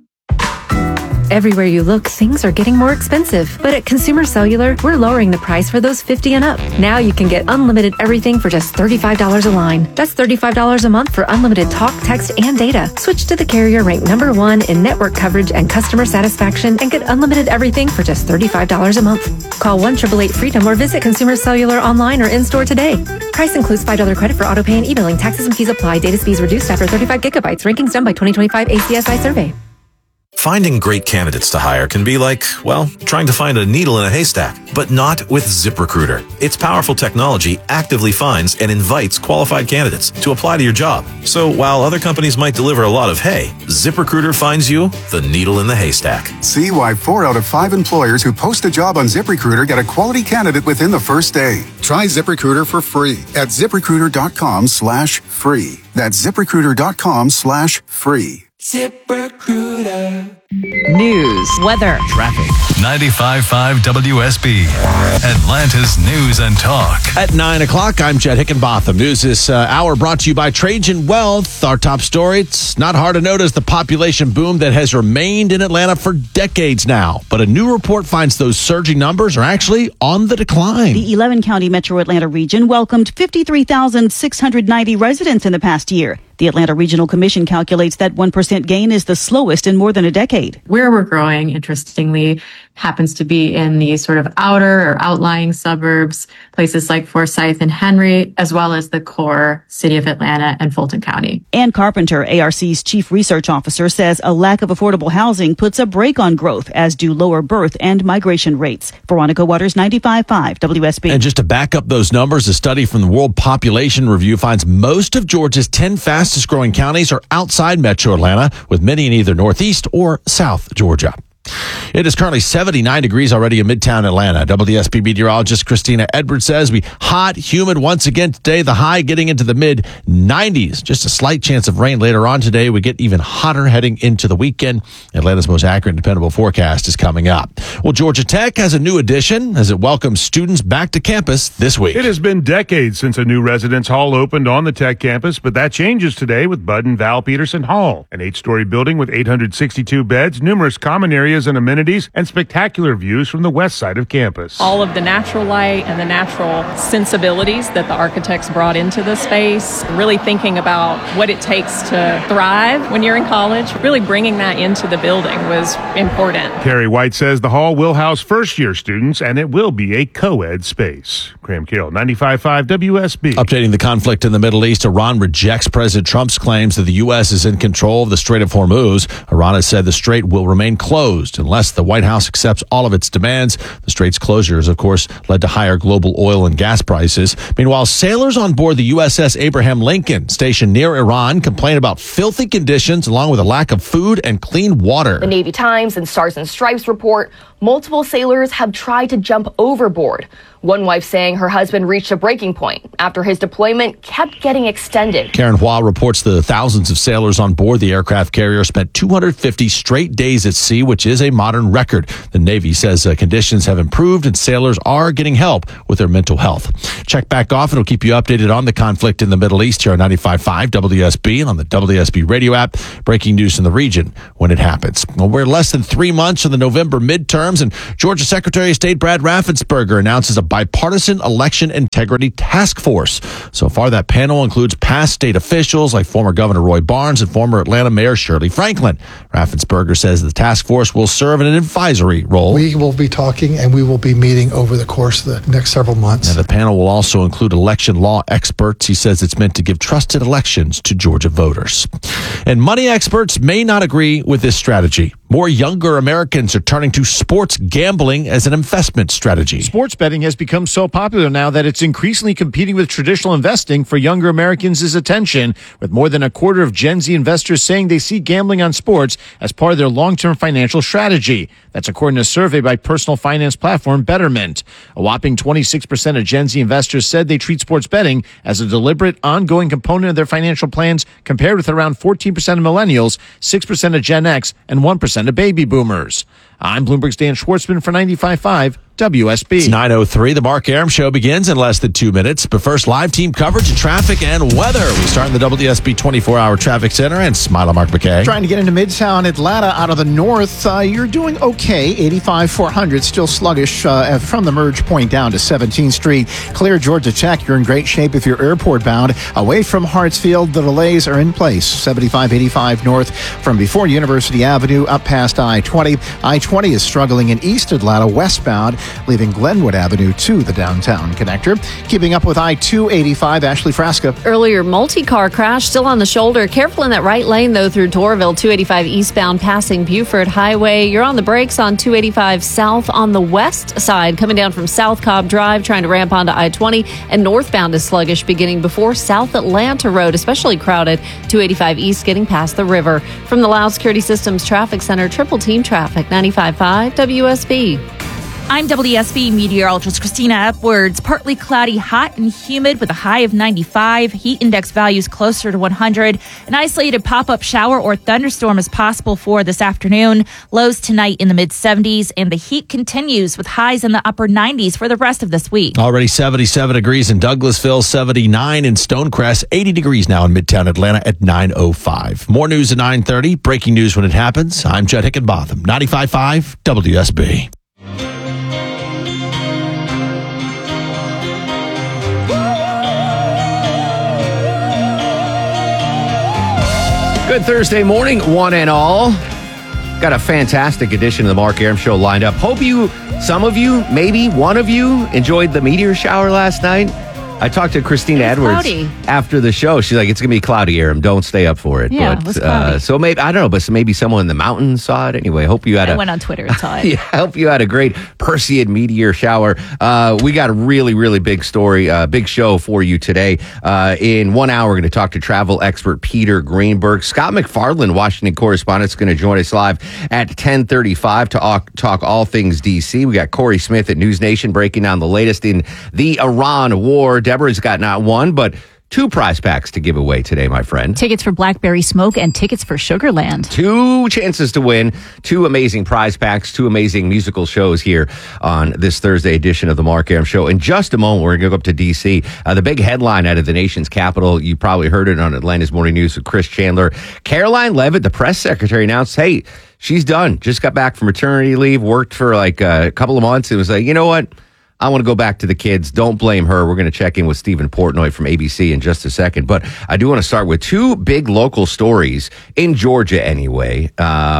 Everywhere you look, things are getting more expensive. But at Consumer Cellular, we're lowering the price for those fifty and up. Now you can get unlimited everything for just thirty-five dollars a line. That's thirty-five dollars a month for unlimited talk, text, and data. Switch to the carrier ranked number one in network coverage and customer satisfaction and get unlimited everything for just thirty-five dollars a month. Call one eight eight eight FREEDOM or visit Consumer Cellular online or in-store today. Price includes five dollars credit for auto pay and e-billing. Taxes and fees apply. Data speeds reduced after thirty-five gigabytes. Rankings done by twenty twenty-five A C S I survey. Finding great candidates to hire can be like, well, trying to find a needle in a haystack, but not with ZipRecruiter. Its powerful technology actively finds and invites qualified candidates to apply to your job. So while other companies might deliver a lot of hay, ZipRecruiter finds you the needle in the haystack. See why four out of five employers who post a job on ZipRecruiter get a quality candidate within the first day. Try ZipRecruiter for free at ZipRecruiter.com slash free. That's ZipRecruiter.com slash free. ZipRecruiter. News, weather, traffic. ninety-five point five W S B, Atlanta's News and Talk. At nine o'clock, I'm Chad Hickenbotham. News this uh, hour brought to you by Trajan Wealth. Our top story, it's not hard to notice the population boom that has remained in Atlanta for decades now. But a new report finds those surging numbers are actually on the decline. The eleven county metro Atlanta region welcomed fifty-three thousand six hundred ninety residents in the past year. The Atlanta Regional Commission calculates that one percent gain is the slowest in more than a decade. Where we're growing, interestingly, happens to be in the sort of outer or outlying suburbs, places like Forsyth and Henry, as well as the core city of Atlanta and Fulton County. Ann Carpenter, A R C's chief research officer, says a lack of affordable housing puts a brake on growth, as do lower birth and migration rates. Veronica Waters, ninety-five point five W S B. And just to back up those numbers, a study from the World Population Review finds most of Georgia's ten fastest growing counties are outside metro Atlanta, with many in either northeast or south Georgia. It is currently seventy-nine degrees already in Midtown Atlanta. W D S P meteorologist Christina Edwards says we hot, humid once again today. The high getting into the mid nineties. Just a slight chance of rain later on today. We get even hotter heading into the weekend. Atlanta's most accurate and dependable forecast is coming up. Well, Georgia Tech has a new addition as it welcomes students back to campus this week. It has been decades since a new residence hall opened on the Tech campus, but that changes today with Bud and Val Peterson Hall, an eight-story building with eight hundred sixty-two beds, numerous common areas and amenities, and spectacular views from the west side of campus. All of the natural light and the natural sensibilities that the architects brought into the space, really thinking about what it takes to thrive when you're in college, really bringing that into the building was important. Terry White says the hall will house first-year students, and it will be a co-ed space. Graham Carroll, ninety-five point five W S B. Updating the conflict in the Middle East, Iran rejects President Trump's claims that the U S is in control of the Strait of Hormuz. Iran has said the strait will remain closed unless the White House accepts all of its demands. The strait's closures, of course, led to higher global oil and gas prices. Meanwhile, sailors on board the U S S Abraham Lincoln, stationed near Iran, complain about filthy conditions along with a lack of food and clean water. The Navy Times and Stars and Stripes report multiple sailors have tried to jump overboard. One wife saying her husband reached a breaking point after his deployment kept getting extended. Karen Hua reports the thousands of sailors on board the aircraft carrier spent two hundred fifty straight days at sea, which is a modern record. The Navy says uh, conditions have improved and sailors are getting help with their mental health. Check back off and it'll keep you updated on the conflict in the Middle East here on ninety-five point five W S B and on the W S B radio app. Breaking news in the region when it happens. Well, we're less than three months from the November midterms, and Georgia Secretary of State Brad Raffensperger announces a bipartisan election integrity task force. So far, that panel includes past state officials like former Governor Roy Barnes and former Atlanta Mayor Shirley Franklin. Raffensperger says the task force will serve in an advisory role. We will be talking and we will be meeting over the course of the next several months. And the panel will also include election law experts. He says it's meant to give trusted elections to Georgia voters. And money experts may not agree with this strategy. More younger Americans are turning to sports gambling as an investment strategy. Sports betting has become so popular now that it's increasingly competing with traditional investing for younger Americans' attention, with more than a quarter of Gen Z investors saying they see gambling on sports as part of their long-term financial strategy. That's according to a survey by personal finance platform Betterment. A whopping twenty-six percent of Gen Z investors said they treat sports betting as a deliberate, ongoing component of their financial plans, compared with around fourteen percent of millennials, six percent of Gen X, and one percent of baby boomers. I'm Bloomberg's Dan Schwartzman for ninety-five point five W S B. It's nine oh three. The Mark Arum Show begins in less than two minutes. But first, live team coverage of traffic and weather. We start in the W S B twenty-four hour Traffic Center and Smile on Mark McKay. Trying to get into Midtown Atlanta out of the north. Uh, you're doing okay. eighty-five four hundred, still sluggish uh, from the merge point down to seventeenth Street. Clear Georgia Tech. You're in great shape if you're airport bound. Away from Hartsfield, the delays are in place. seventy-five eighty-five north from before University Avenue up past I twenty. I twenty is struggling in East Atlanta westbound, leaving Glenwood Avenue to the downtown connector. Keeping up with I two eighty-five, Ashley Frasca. Earlier multi-car crash still on the shoulder. Careful in that right lane, though, through Doraville. two eighty-five eastbound passing Buford Highway. You're on the brakes on two eighty-five south on the west side, coming down from South Cobb Drive, trying to ramp onto I twenty. And northbound is sluggish beginning before South Atlanta Road, especially crowded. two eighty-five east getting past the river. From the Loud Security Systems Traffic Center, triple team traffic, ninety-five point five W S B. I'm W S B meteorologist Christina Upwards. Partly cloudy, hot and humid with a high of ninety-five. Heat index values closer to one hundred. An isolated pop-up shower or thunderstorm is possible for this afternoon. Lows tonight in the mid seventies, and the heat continues with highs in the upper nineties for the rest of this week. Already seventy-seven degrees in Douglasville, seventy-nine in Stonecrest, eighty degrees now in Midtown Atlanta at nine oh five. More news at nine thirty. Breaking news when it happens. I'm Judd Hickenbotham, ninety-five point five W S B. Good Thursday morning, one and all. Got a fantastic edition of the Mark Arum Show lined up. Hope you, some of you, maybe one of you, enjoyed the meteor shower last night. I talked to Christina Edwards cloudy. after the show. She's like, it's going to be cloudy, Arum. Don't stay up for it. Yeah, but, it was cloudy. Uh, so maybe, I don't know, but maybe someone in the mountains saw it. Anyway, hope you had I a... went on Twitter and saw it. yeah, hope you had a great Perseid meteor shower. Uh, we got a really, really big story, uh, big show for you today. Uh, in one hour, we're going to talk to travel expert Peter Greenberg. Scott McFarland, Washington correspondent, is going to join us live at ten thirty-five to talk, talk all things D C. We got Corey Smith at News Nation breaking down the latest in the Iran war. Deborah's got not one, but two prize packs to give away today, my friend. Tickets for Blackberry Smoke and tickets for Sugarland. Two chances to win, two amazing prize packs, two amazing musical shows here on this Thursday edition of the Mark Arum Show. In just a moment, we're going to go up to D C. Uh, the big headline out of the nation's capital, you probably heard it on Atlanta's Morning News with Chris Chandler. Caroline Leavitt, the press secretary, announced, hey, she's done. Just got back from maternity leave, worked for like a couple of months, and was like, you know what? I want to go back to the kids. Don't blame her. We're going to check in with Stephen Portnoy from A B C in just a second. But I do want to start with two big local stories in Georgia anyway. Um,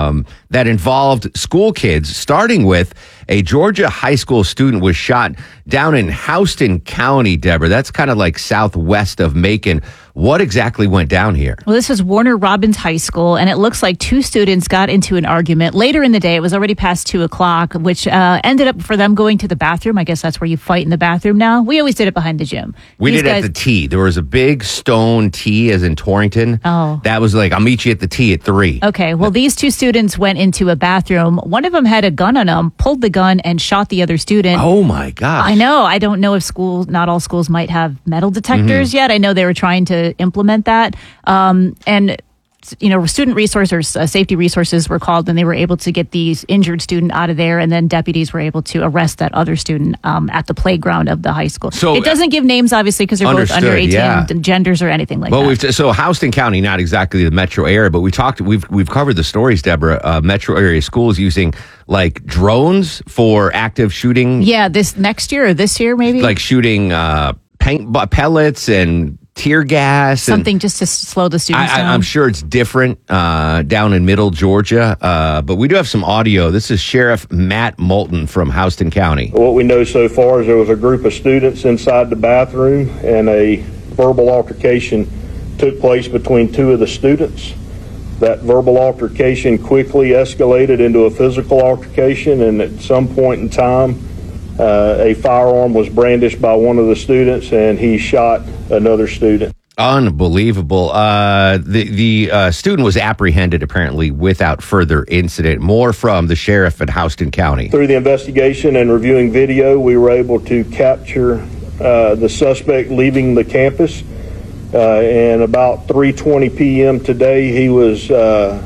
that involved school kids, starting with a Georgia high school student was shot down in Houston County, Deborah. That's kind of like southwest of Macon. What exactly went down here? Well, this was Warner Robins High School, and it looks like two students got into an argument. Later in the day, it was already past two o'clock, which uh, ended up for them going to the bathroom. I guess that's where you fight in the bathroom now. We always did it behind the gym. We These did guys- at the T. There was a big stone T, as in Torrington. Oh. That was like, I'll meet you at the T at three. Okay, well, these two students went into a bathroom. One of them had a gun on him, pulled the gun, and shot the other student. Oh, my gosh. I know. I don't know if schools, not all schools might have metal detectors Mm-hmm. yet. I know they were trying to implement that. Um, and, you know, student resources, uh, safety resources were called, and they were able to get these injured student out of there. And then deputies were able to arrest that other student um, at the playground of the high school. So, it doesn't give names, obviously, because they're both under Understood, eighteen, yeah. and genders or anything like Well, that. we've so Houston County, not exactly the metro area, but we talked. We've we've covered the stories, Deborah. Uh, metro area schools using like drones for active shooting, Yeah, this next year or this year, maybe? like shooting uh, paint bu- pellets and tear gas. and- Something just to s- slow the students I, I, down. I'm sure it's different uh, down in Middle Georgia, uh, but we do have some audio. This is Sheriff Matt Moulton from Houston County. What we know so far is there was a group of students inside the bathroom, and a verbal altercation took place between two of the students. That verbal altercation quickly escalated into a physical altercation, and at some point in time, uh, a firearm was brandished by one of the students, and he shot another student. Unbelievable. Uh, the the uh, student was apprehended apparently without further incident. More from the sheriff at Houston County. Through the investigation and reviewing video, we were able to capture uh, the suspect leaving the campus. Uh, and about three twenty p.m. today, he was uh,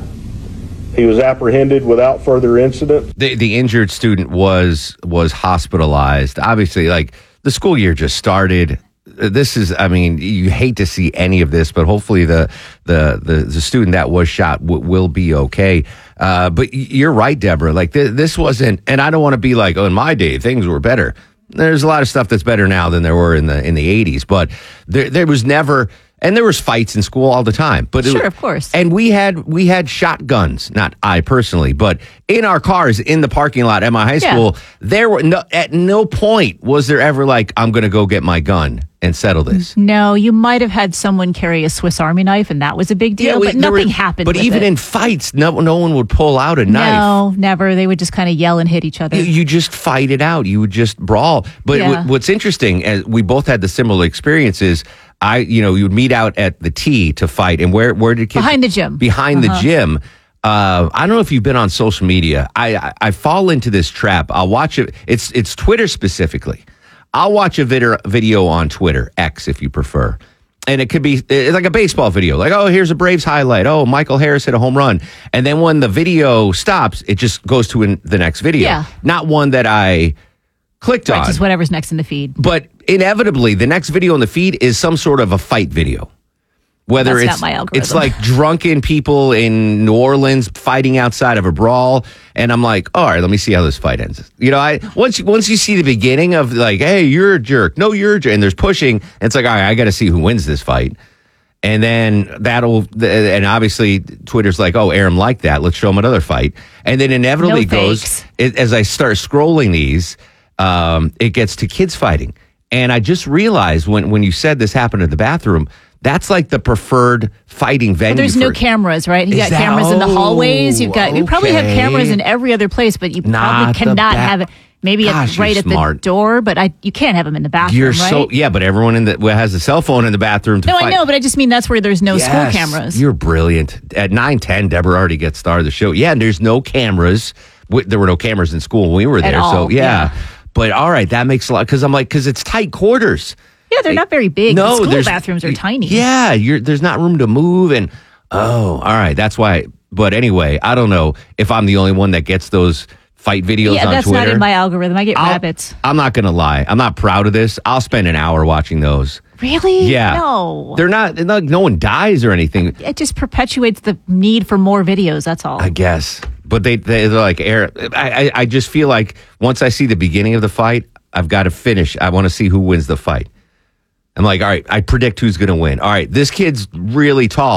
he was apprehended without further incident. The the injured student was was hospitalized. Obviously, like the school year just started. This is, I mean, you hate to see any of this, but hopefully the the the, the student that was shot w- will be okay. Uh, but you're right, Deborah. Like th- this wasn't, and I don't want to be like, oh, in my day things were better. There's a lot of stuff that's better now than there were in the in the eighties, but there there was never, and there was fights in school all the time. But it Sure, was- of course. And we had we had shotguns, not I personally, but in our cars in the parking lot at my high Yeah. school, there were no, at no point was there ever like, I'm going to go get my gun and settle this. No, you might have had someone carry a Swiss Army knife, and that was a big deal, we- but there nothing were- happened But with even it. in fights, no no one would pull out a knife. No, never. They would just kind of yell and hit each other. You, you just fight it out. You would just brawl. But Yeah. w- what's interesting, as we both had the similar experiences. I, you know, you would meet out at the T to fight, and where where did kids Behind the gym. Behind Uh-huh. the gym. Uh, I don't know if you've been on social media. I, I I fall into this trap. I'll watch it. It's it's Twitter specifically. I'll watch a video video on Twitter, X if you prefer. And it could be it's like a baseball video, like, oh, here's a Braves highlight. Oh, Michael Harris hit a home run. And then when the video stops, it just goes to an, the next video. Yeah. Not one that I clicked Right, on. just whatever's next in the feed. But inevitably, the next video in the feed is some sort of a fight video. Whether That's it's not my algorithm. it's like drunken people in New Orleans fighting outside of a brawl, and I'm like, all right, let me see how this fight ends. You know, I once you, once you see the beginning of like, hey, you're a jerk, no, you're a jerk, and there's pushing, and it's like, all right, I got to see who wins this fight, and then that'll, and obviously Twitter's like, oh, Aram liked that, let's show him another fight, and then inevitably No goes thanks. it, as I start scrolling these, um, it gets to kids fighting, and I just realized when when you said this happened in the bathroom. That's like the preferred fighting venue. But there's no for- cameras, right? You Is got that- cameras in the hallways. You've got you probably have okay. cameras in every other place, but you Not probably the cannot ba- have it. Maybe Gosh, it's you're right at smart. the door, but I you can't have them in the bathroom, You're right? so yeah, but everyone in the well, has a cell phone in the bathroom to no, fight. I know, but I just mean that's where there's no Yes, school cameras. You're brilliant. At nine ten, Deborah already gets started the show. Yeah, and there's no cameras. W- There were no cameras in school when we were At there. all, so yeah. yeah. But all right, that makes a lot because I'm like because it's tight quarters. Yeah, they're not very big. No, the school there's- bathrooms are tiny. Yeah, you're, there's not room to move, and oh, all right, that's why. But anyway, I don't know if I'm the only one that gets those fight videos yeah, on that's Twitter. not in my algorithm. I get I'll- rabbits. I'm not gonna lie. I'm not proud of this. I'll spend an hour watching those. Really? Yeah. No. They're not. they're not- no one dies or anything. It just perpetuates the need for more videos. That's all. I guess. But they they're like air. I, I I just feel like once I see the beginning of the fight, I've got to finish. I want to see who wins the fight. I'm like, all right, I predict who's going to win. All right, this kid's really tall.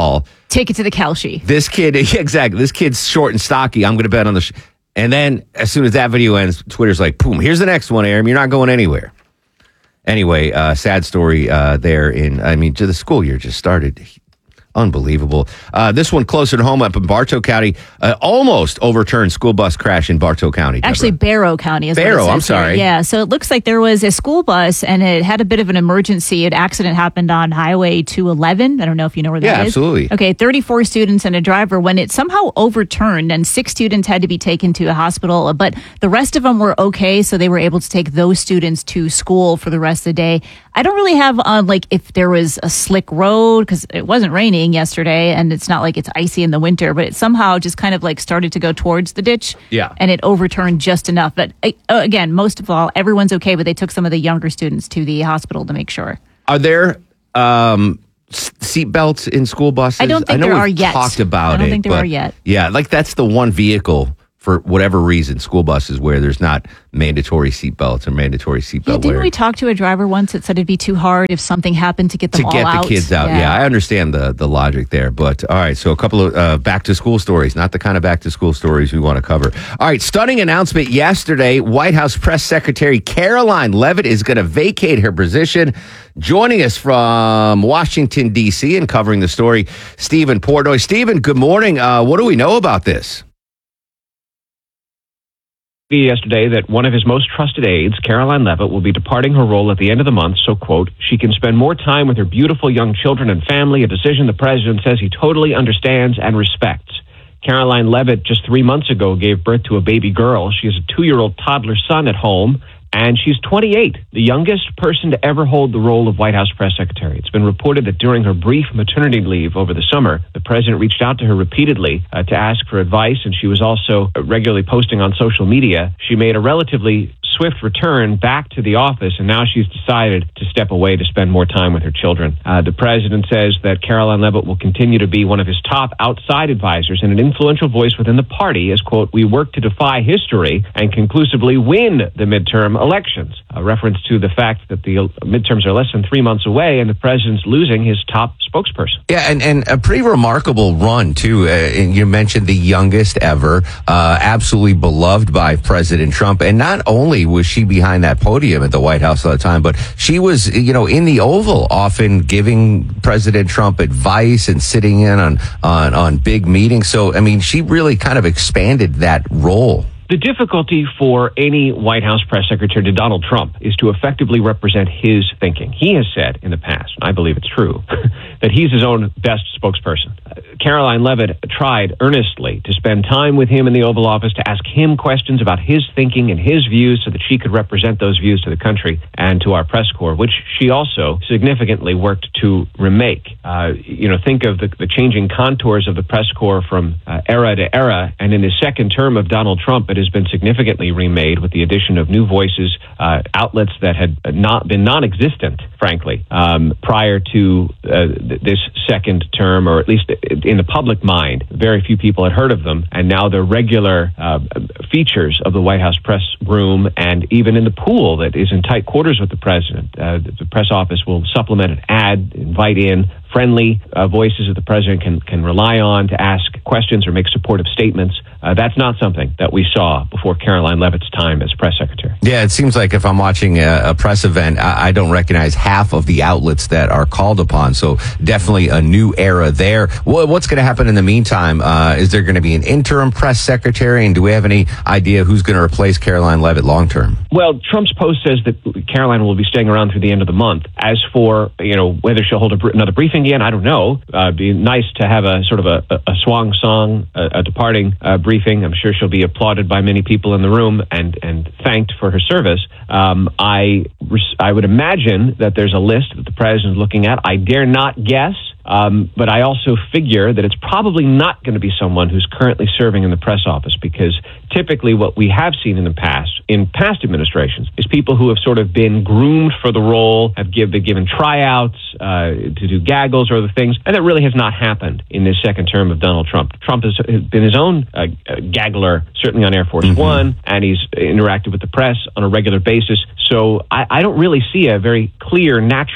Take it to the Kelshi. This kid, yeah, exactly. This kid's short and stocky. I'm going to bet on the. Sh-. And then as soon as that video ends, Twitter's like, boom, here's the next one, Aram. You're not going anywhere. Anyway, uh, sad story uh, there in, I mean, the school year just started. Unbelievable. Uh, this one closer to home up in Bartow County, uh, almost overturned school bus crash in Bartow County. Deborah. Actually, Barrow County is Barrow, what it says I'm sorry. here. Yeah, so it looks like there was a school bus and it had a bit of an emergency. An accident happened on Highway two eleven. I don't know if you know where that yeah, is. absolutely. Okay, thirty-four students and a driver when it somehow overturned and six students had to be taken to a hospital, but the rest of them were okay, so they were able to take those students to school for the rest of the day. I don't really have on like if there was a slick road because it wasn't raining yesterday and it's not like it's icy in the winter, but it somehow just kind of like started to go towards the ditch. Yeah. And it overturned just enough. But uh, again, most of all, everyone's okay, but they took some of the younger students to the hospital to make sure. Are there um, seat belts in school buses? I don't think I know there we've are yet. talked about it. I don't think there but are yet. Yeah, like that's the one vehicle for whatever reason, school buses where there's not mandatory seat belts or mandatory seatbelt Yeah, didn't wear. we talk to a driver once that said it'd be too hard if something happened to get them to all get out? the kids out. Yeah. I understand the the logic there. But all right, so a couple of uh, back to school stories, not the kind of back to school stories we want to cover. All right, stunning announcement yesterday. White House Press Secretary Caroline Leavitt is going to vacate her position. Joining us from Washington, D C and covering the story, Stephen Portnoy. Stephen, good morning. Uh, what do we know about this? Yesterday that one of his most trusted aides, Caroline Leavitt, will be departing her role at the end of the month, so, quote, she can spend more time with her beautiful young children and family, a decision the president says he totally understands and respects. Caroline Leavitt just three months ago gave birth to a baby girl. She has a two-year-old toddler son at home, and she's twenty-eight, the youngest person to ever hold the role of White House press secretary. It's been reported that during her brief maternity leave over the summer, the president reached out to her repeatedly uh, to ask for advice, and she was also regularly posting on social media. She made a relatively swift return back to the office, and now she's decided to step away to spend more time with her children. Uh, the president says that Caroline Leavitt will continue to be one of his top outside advisors and an influential voice within the party as, quote, we work to defy history and conclusively win the midterm elections. A reference to the fact that the midterms are less than three months away and the president's losing his top spokesperson. Yeah, and, and a pretty remarkable run, too. Uh, and you mentioned the youngest ever, uh, absolutely beloved by President Trump. And not only was she behind that podium at the White House all the time, but she was, you know, in the Oval, often giving President Trump advice and sitting in on, on, on big meetings. So, I mean, she really kind of expanded that role. The difficulty for any White House press secretary to Donald Trump is to effectively represent his thinking. He has said in the past, and I believe it's true, that he's his own best spokesperson. Uh, Caroline Leavitt tried earnestly to spend time with him in the Oval Office to ask him questions about his thinking and his views so that she could represent those views to the country and to our press corps, which she also significantly worked to remake. Uh, you know, think of the, the changing contours of the press corps from uh, era to era, and in the second term of Donald Trump, it has been significantly remade with the addition of new voices, uh, outlets that had not been non-existent, frankly, um, prior to uh, th- this second term, or at least in the public mind. Very few people had heard of them, and now they're regular uh, features of the White House press room, and even in the pool that is in tight quarters with the president. Uh, the press office will supplement and add, invite in friendly uh, voices that the president can, can rely on to ask questions or make supportive statements. Uh, that's not something that we saw before Caroline Leavitt's time as press secretary. Yeah, it seems like if I'm watching a, a press event, I, I don't recognize half of the outlets that are called upon. So definitely a new era there. What, what's going to happen in the meantime? Uh, is there going to be an interim press secretary? And do we have any idea who's going to replace Caroline Leavitt long term? Well, Trump's post says that Caroline will be staying around through the end of the month. As for, you know, whether she'll hold a, another briefing again, I don't know. Uh, it'd be nice to have a sort of a, a, a swan song, a, a departing uh, briefing. I'm sure she'll be applauded by many people in the room and, and thanked for her service. Um, I, I would imagine that there's a list that the president is looking at. I dare not guess. Um, but I also figure that it's probably not going to be someone who's currently serving in the press office, because typically what we have seen in the past, in past administrations, is people who have sort of been groomed for the role, have give, been given tryouts uh, to do gaggles or other things, and that really has not happened in this second term of Donald Trump. Trump has been his own uh, gaggler, certainly on Air Force mm-hmm. One, and he's interacted with the press on a regular basis. So I, I don't really see a very clear, natural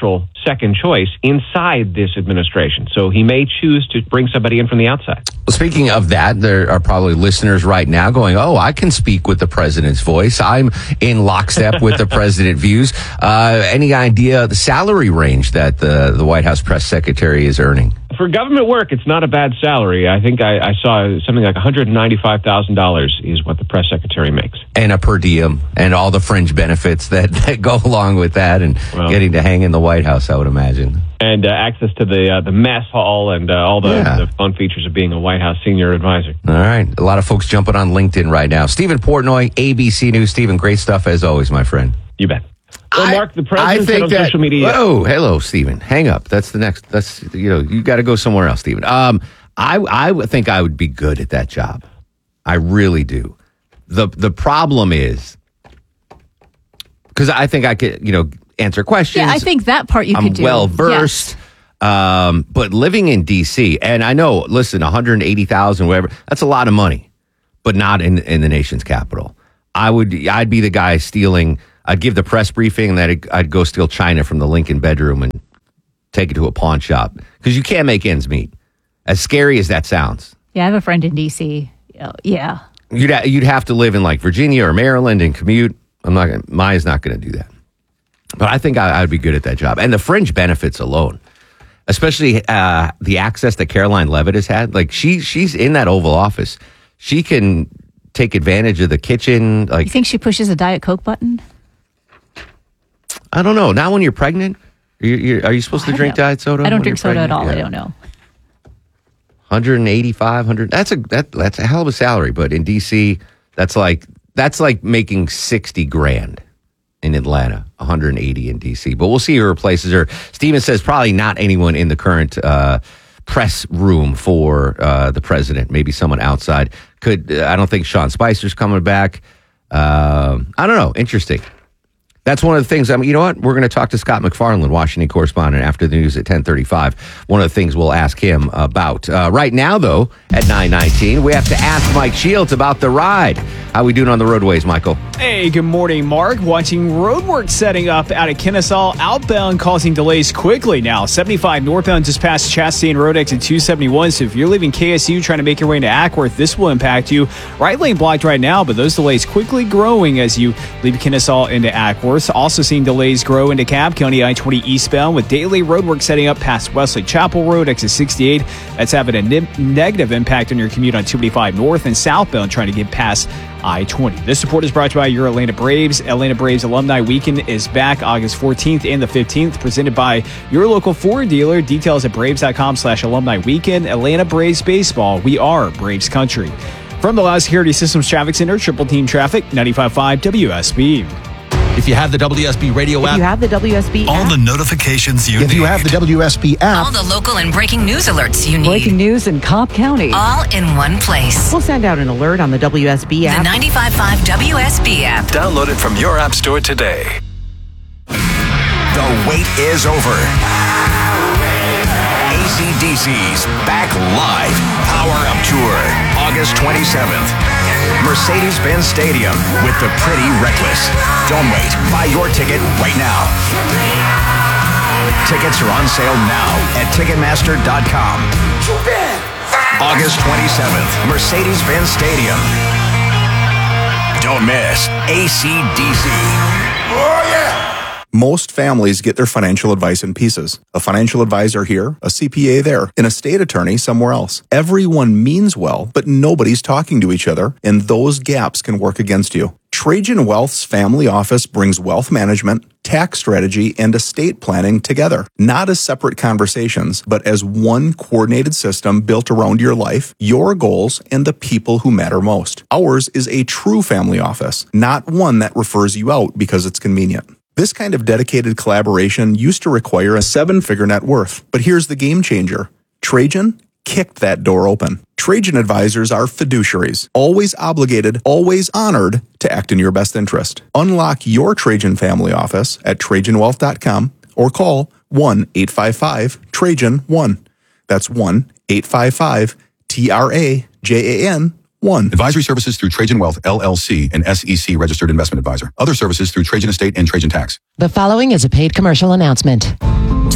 second choice inside this administration. So he may choose to bring somebody in from the outside. Well, speaking of that, there are probably listeners right now going, oh, I can speak with the president's voice. I'm in lockstep with the president's views. Uh, any idea the salary range that the, the White House press secretary is earning? For government work, it's not a bad salary. I think I, I saw something like one hundred ninety-five thousand dollars is what the press secretary makes. And a per diem and all the fringe benefits that, that go along with that and well, getting to hang in the White House, I would imagine. And uh, access to the uh, the mess hall and uh, all the, yeah. the fun features of being a White House senior advisor. All right. A lot of folks jumping on LinkedIn right now. Stephen Portnoy, A B C News. Stephen, great stuff as always, my friend. You bet. Well, Mark, the president I think on that, social media. Oh, hello, Stephen. Hang up. That's the next. That's you know, you got to go somewhere else, Stephen. Um, I I would think I would be good at that job. I really do. the The problem is because I think I could, you know, answer questions. Yeah, I think that part you I'm could do. well versed. Yes. Um, but living in D C, and I know, listen, one hundred eighty thousand, whatever. That's a lot of money, but not in in the nation's capital. I would. I'd be the guy stealing. I'd give the press briefing, and then I'd, I'd go steal china from the Lincoln bedroom and take it to a pawn shop because you can't make ends meet. As scary as that sounds. Yeah, I have a friend in D C. Oh, yeah, you'd ha- you'd have to live in like Virginia or Maryland and commute. I'm not. Gonna, Maya's not going to do that. But I think I, I'd be good at that job, and the fringe benefits alone, especially uh, the access that Caroline Levitt has had. Like she she's in that Oval Office, she can take advantage of the kitchen. Like, you think she pushes a Diet Coke button? I don't know. Not when you're pregnant. You're, you're, are you supposed oh, to drink know. diet soda? I don't drink soda pregnant? at all. Yeah. I don't know. one eighty-five, one hundred That's a that that's a hell of a salary. But in D C, that's like that's like making sixty grand in Atlanta. one hundred eighty in D C. But we'll see who replaces her. Steven says probably not anyone in the current uh, press room for uh, the president. Maybe someone outside. Could uh, I don't think Sean Spicer's coming back. Uh, I don't know. Interesting. That's one of the things. I mean, you know what? We're going to talk to Scott McFarland, Washington correspondent, after the news at ten thirty-five. One of the things we'll ask him about. Uh, right now, though, at nine nineteen, we have to ask Mike Shields about the ride. How we doing on the roadways, Michael? Hey, good morning, Mark. Watching roadwork setting up out of Kennesaw, outbound causing delays quickly now. seventy-five northbound just past Chastain Road exit two seventy-one. So if you're leaving K S U trying to make your way into Ackworth, this will impact you. Right lane blocked right now, but those delays quickly growing as you leave Kennesaw into Ackworth. Also seeing delays grow into Cobb County I twenty eastbound with daily roadwork setting up past Wesley Chapel Road, exit sixty-eight. That's having a ne- negative impact on your commute on two eighty-five north and southbound trying to get past I twenty. This report is brought to you by your Atlanta Braves. Atlanta Braves Alumni Weekend is back August fourteenth and the fifteenth, presented by your local Ford dealer. Details at braves.com slash alumni weekend. Atlanta Braves Baseball. We are Braves Country. From the Loud Security Systems Traffic Center, Triple Team Traffic, ninety-five point five W S B. If you have the W S B radio app. If you have the W S B all app. the notifications you if need. If you have the W S B app. All the local and breaking news alerts you need. Breaking news in Cobb County. All in one place. We'll send out an alert on the W S B app. The ninety-five point five W S B app. Download it from your app store today. The wait is over. A C D C's Back Live Power Up Tour, August twenty-seventh. Mercedes-Benz Stadium with the Pretty Reckless. Don't wait. Buy your ticket right now. Tickets are on sale now at Ticketmaster dot com. August twenty-seventh, Mercedes-Benz Stadium. Don't miss A C D C. Oh, yeah! Most families get their financial advice in pieces. A financial advisor here, a C P A there, and a state attorney somewhere else. Everyone means well, but nobody's talking to each other, and those gaps can work against you. Trajan Wealth's family office brings wealth management, tax strategy, and estate planning together. Not as separate conversations, but as one coordinated system built around your life, your goals, and the people who matter most. Ours is a true family office, not one that refers you out because it's convenient. This kind of dedicated collaboration used to require a seven-figure net worth. But here's the game changer. Trajan kicked that door open. Trajan advisors are fiduciaries, always obligated, always honored to act in your best interest. Unlock your Trajan family office at Trajan Wealth dot com or call one eight five five Trajan one. That's one eight five five T R A J A N one. Advisory services through Trajan Wealth, L L C, an S E C registered investment advisor. Other services through Trajan Estate and Trajan Tax. The following is a paid commercial announcement.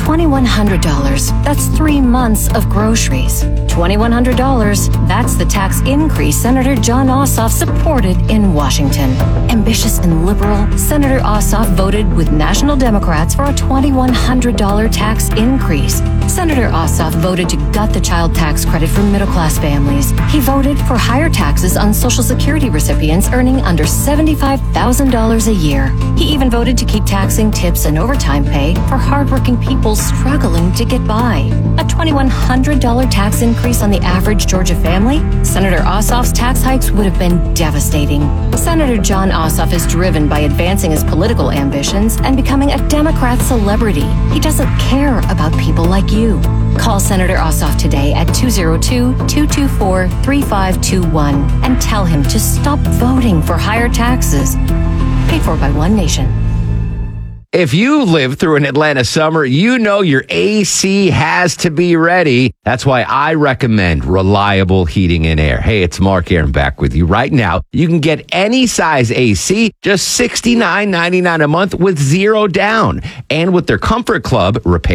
twenty-one hundred dollars. That's three months of groceries. twenty-one hundred dollars. That's the tax increase Senator Jon Ossoff supported in Washington. Ambitious and liberal, Senator Ossoff voted with national Democrats for a twenty-one hundred dollars tax increase. Senator Ossoff voted to gut the child tax credit for middle-class families. He voted for higher taxes on Social Security recipients earning under seventy-five thousand dollars a year. He even voted to keep taxing tips and overtime pay for hardworking people struggling to get by. A twenty-one hundred dollars tax increase on the average Georgia family? Senator Ossoff's tax hikes would have been devastating. Senator Jon Ossoff is driven by advancing his political ambitions and becoming a Democrat celebrity. He doesn't care about people like you. Call Senator Ossoff today at two oh two, two two four, three five two one and tell him to stop voting for higher taxes. Paid for by One Nation. If you live through an Atlanta summer, you know your A C has to be ready. That's why I recommend Reliable Heating and Air. Hey, it's Mark Aaron back with you right now. You can get any size A C, just sixty-nine ninety-nine a month with zero down. And with their Comfort Club repair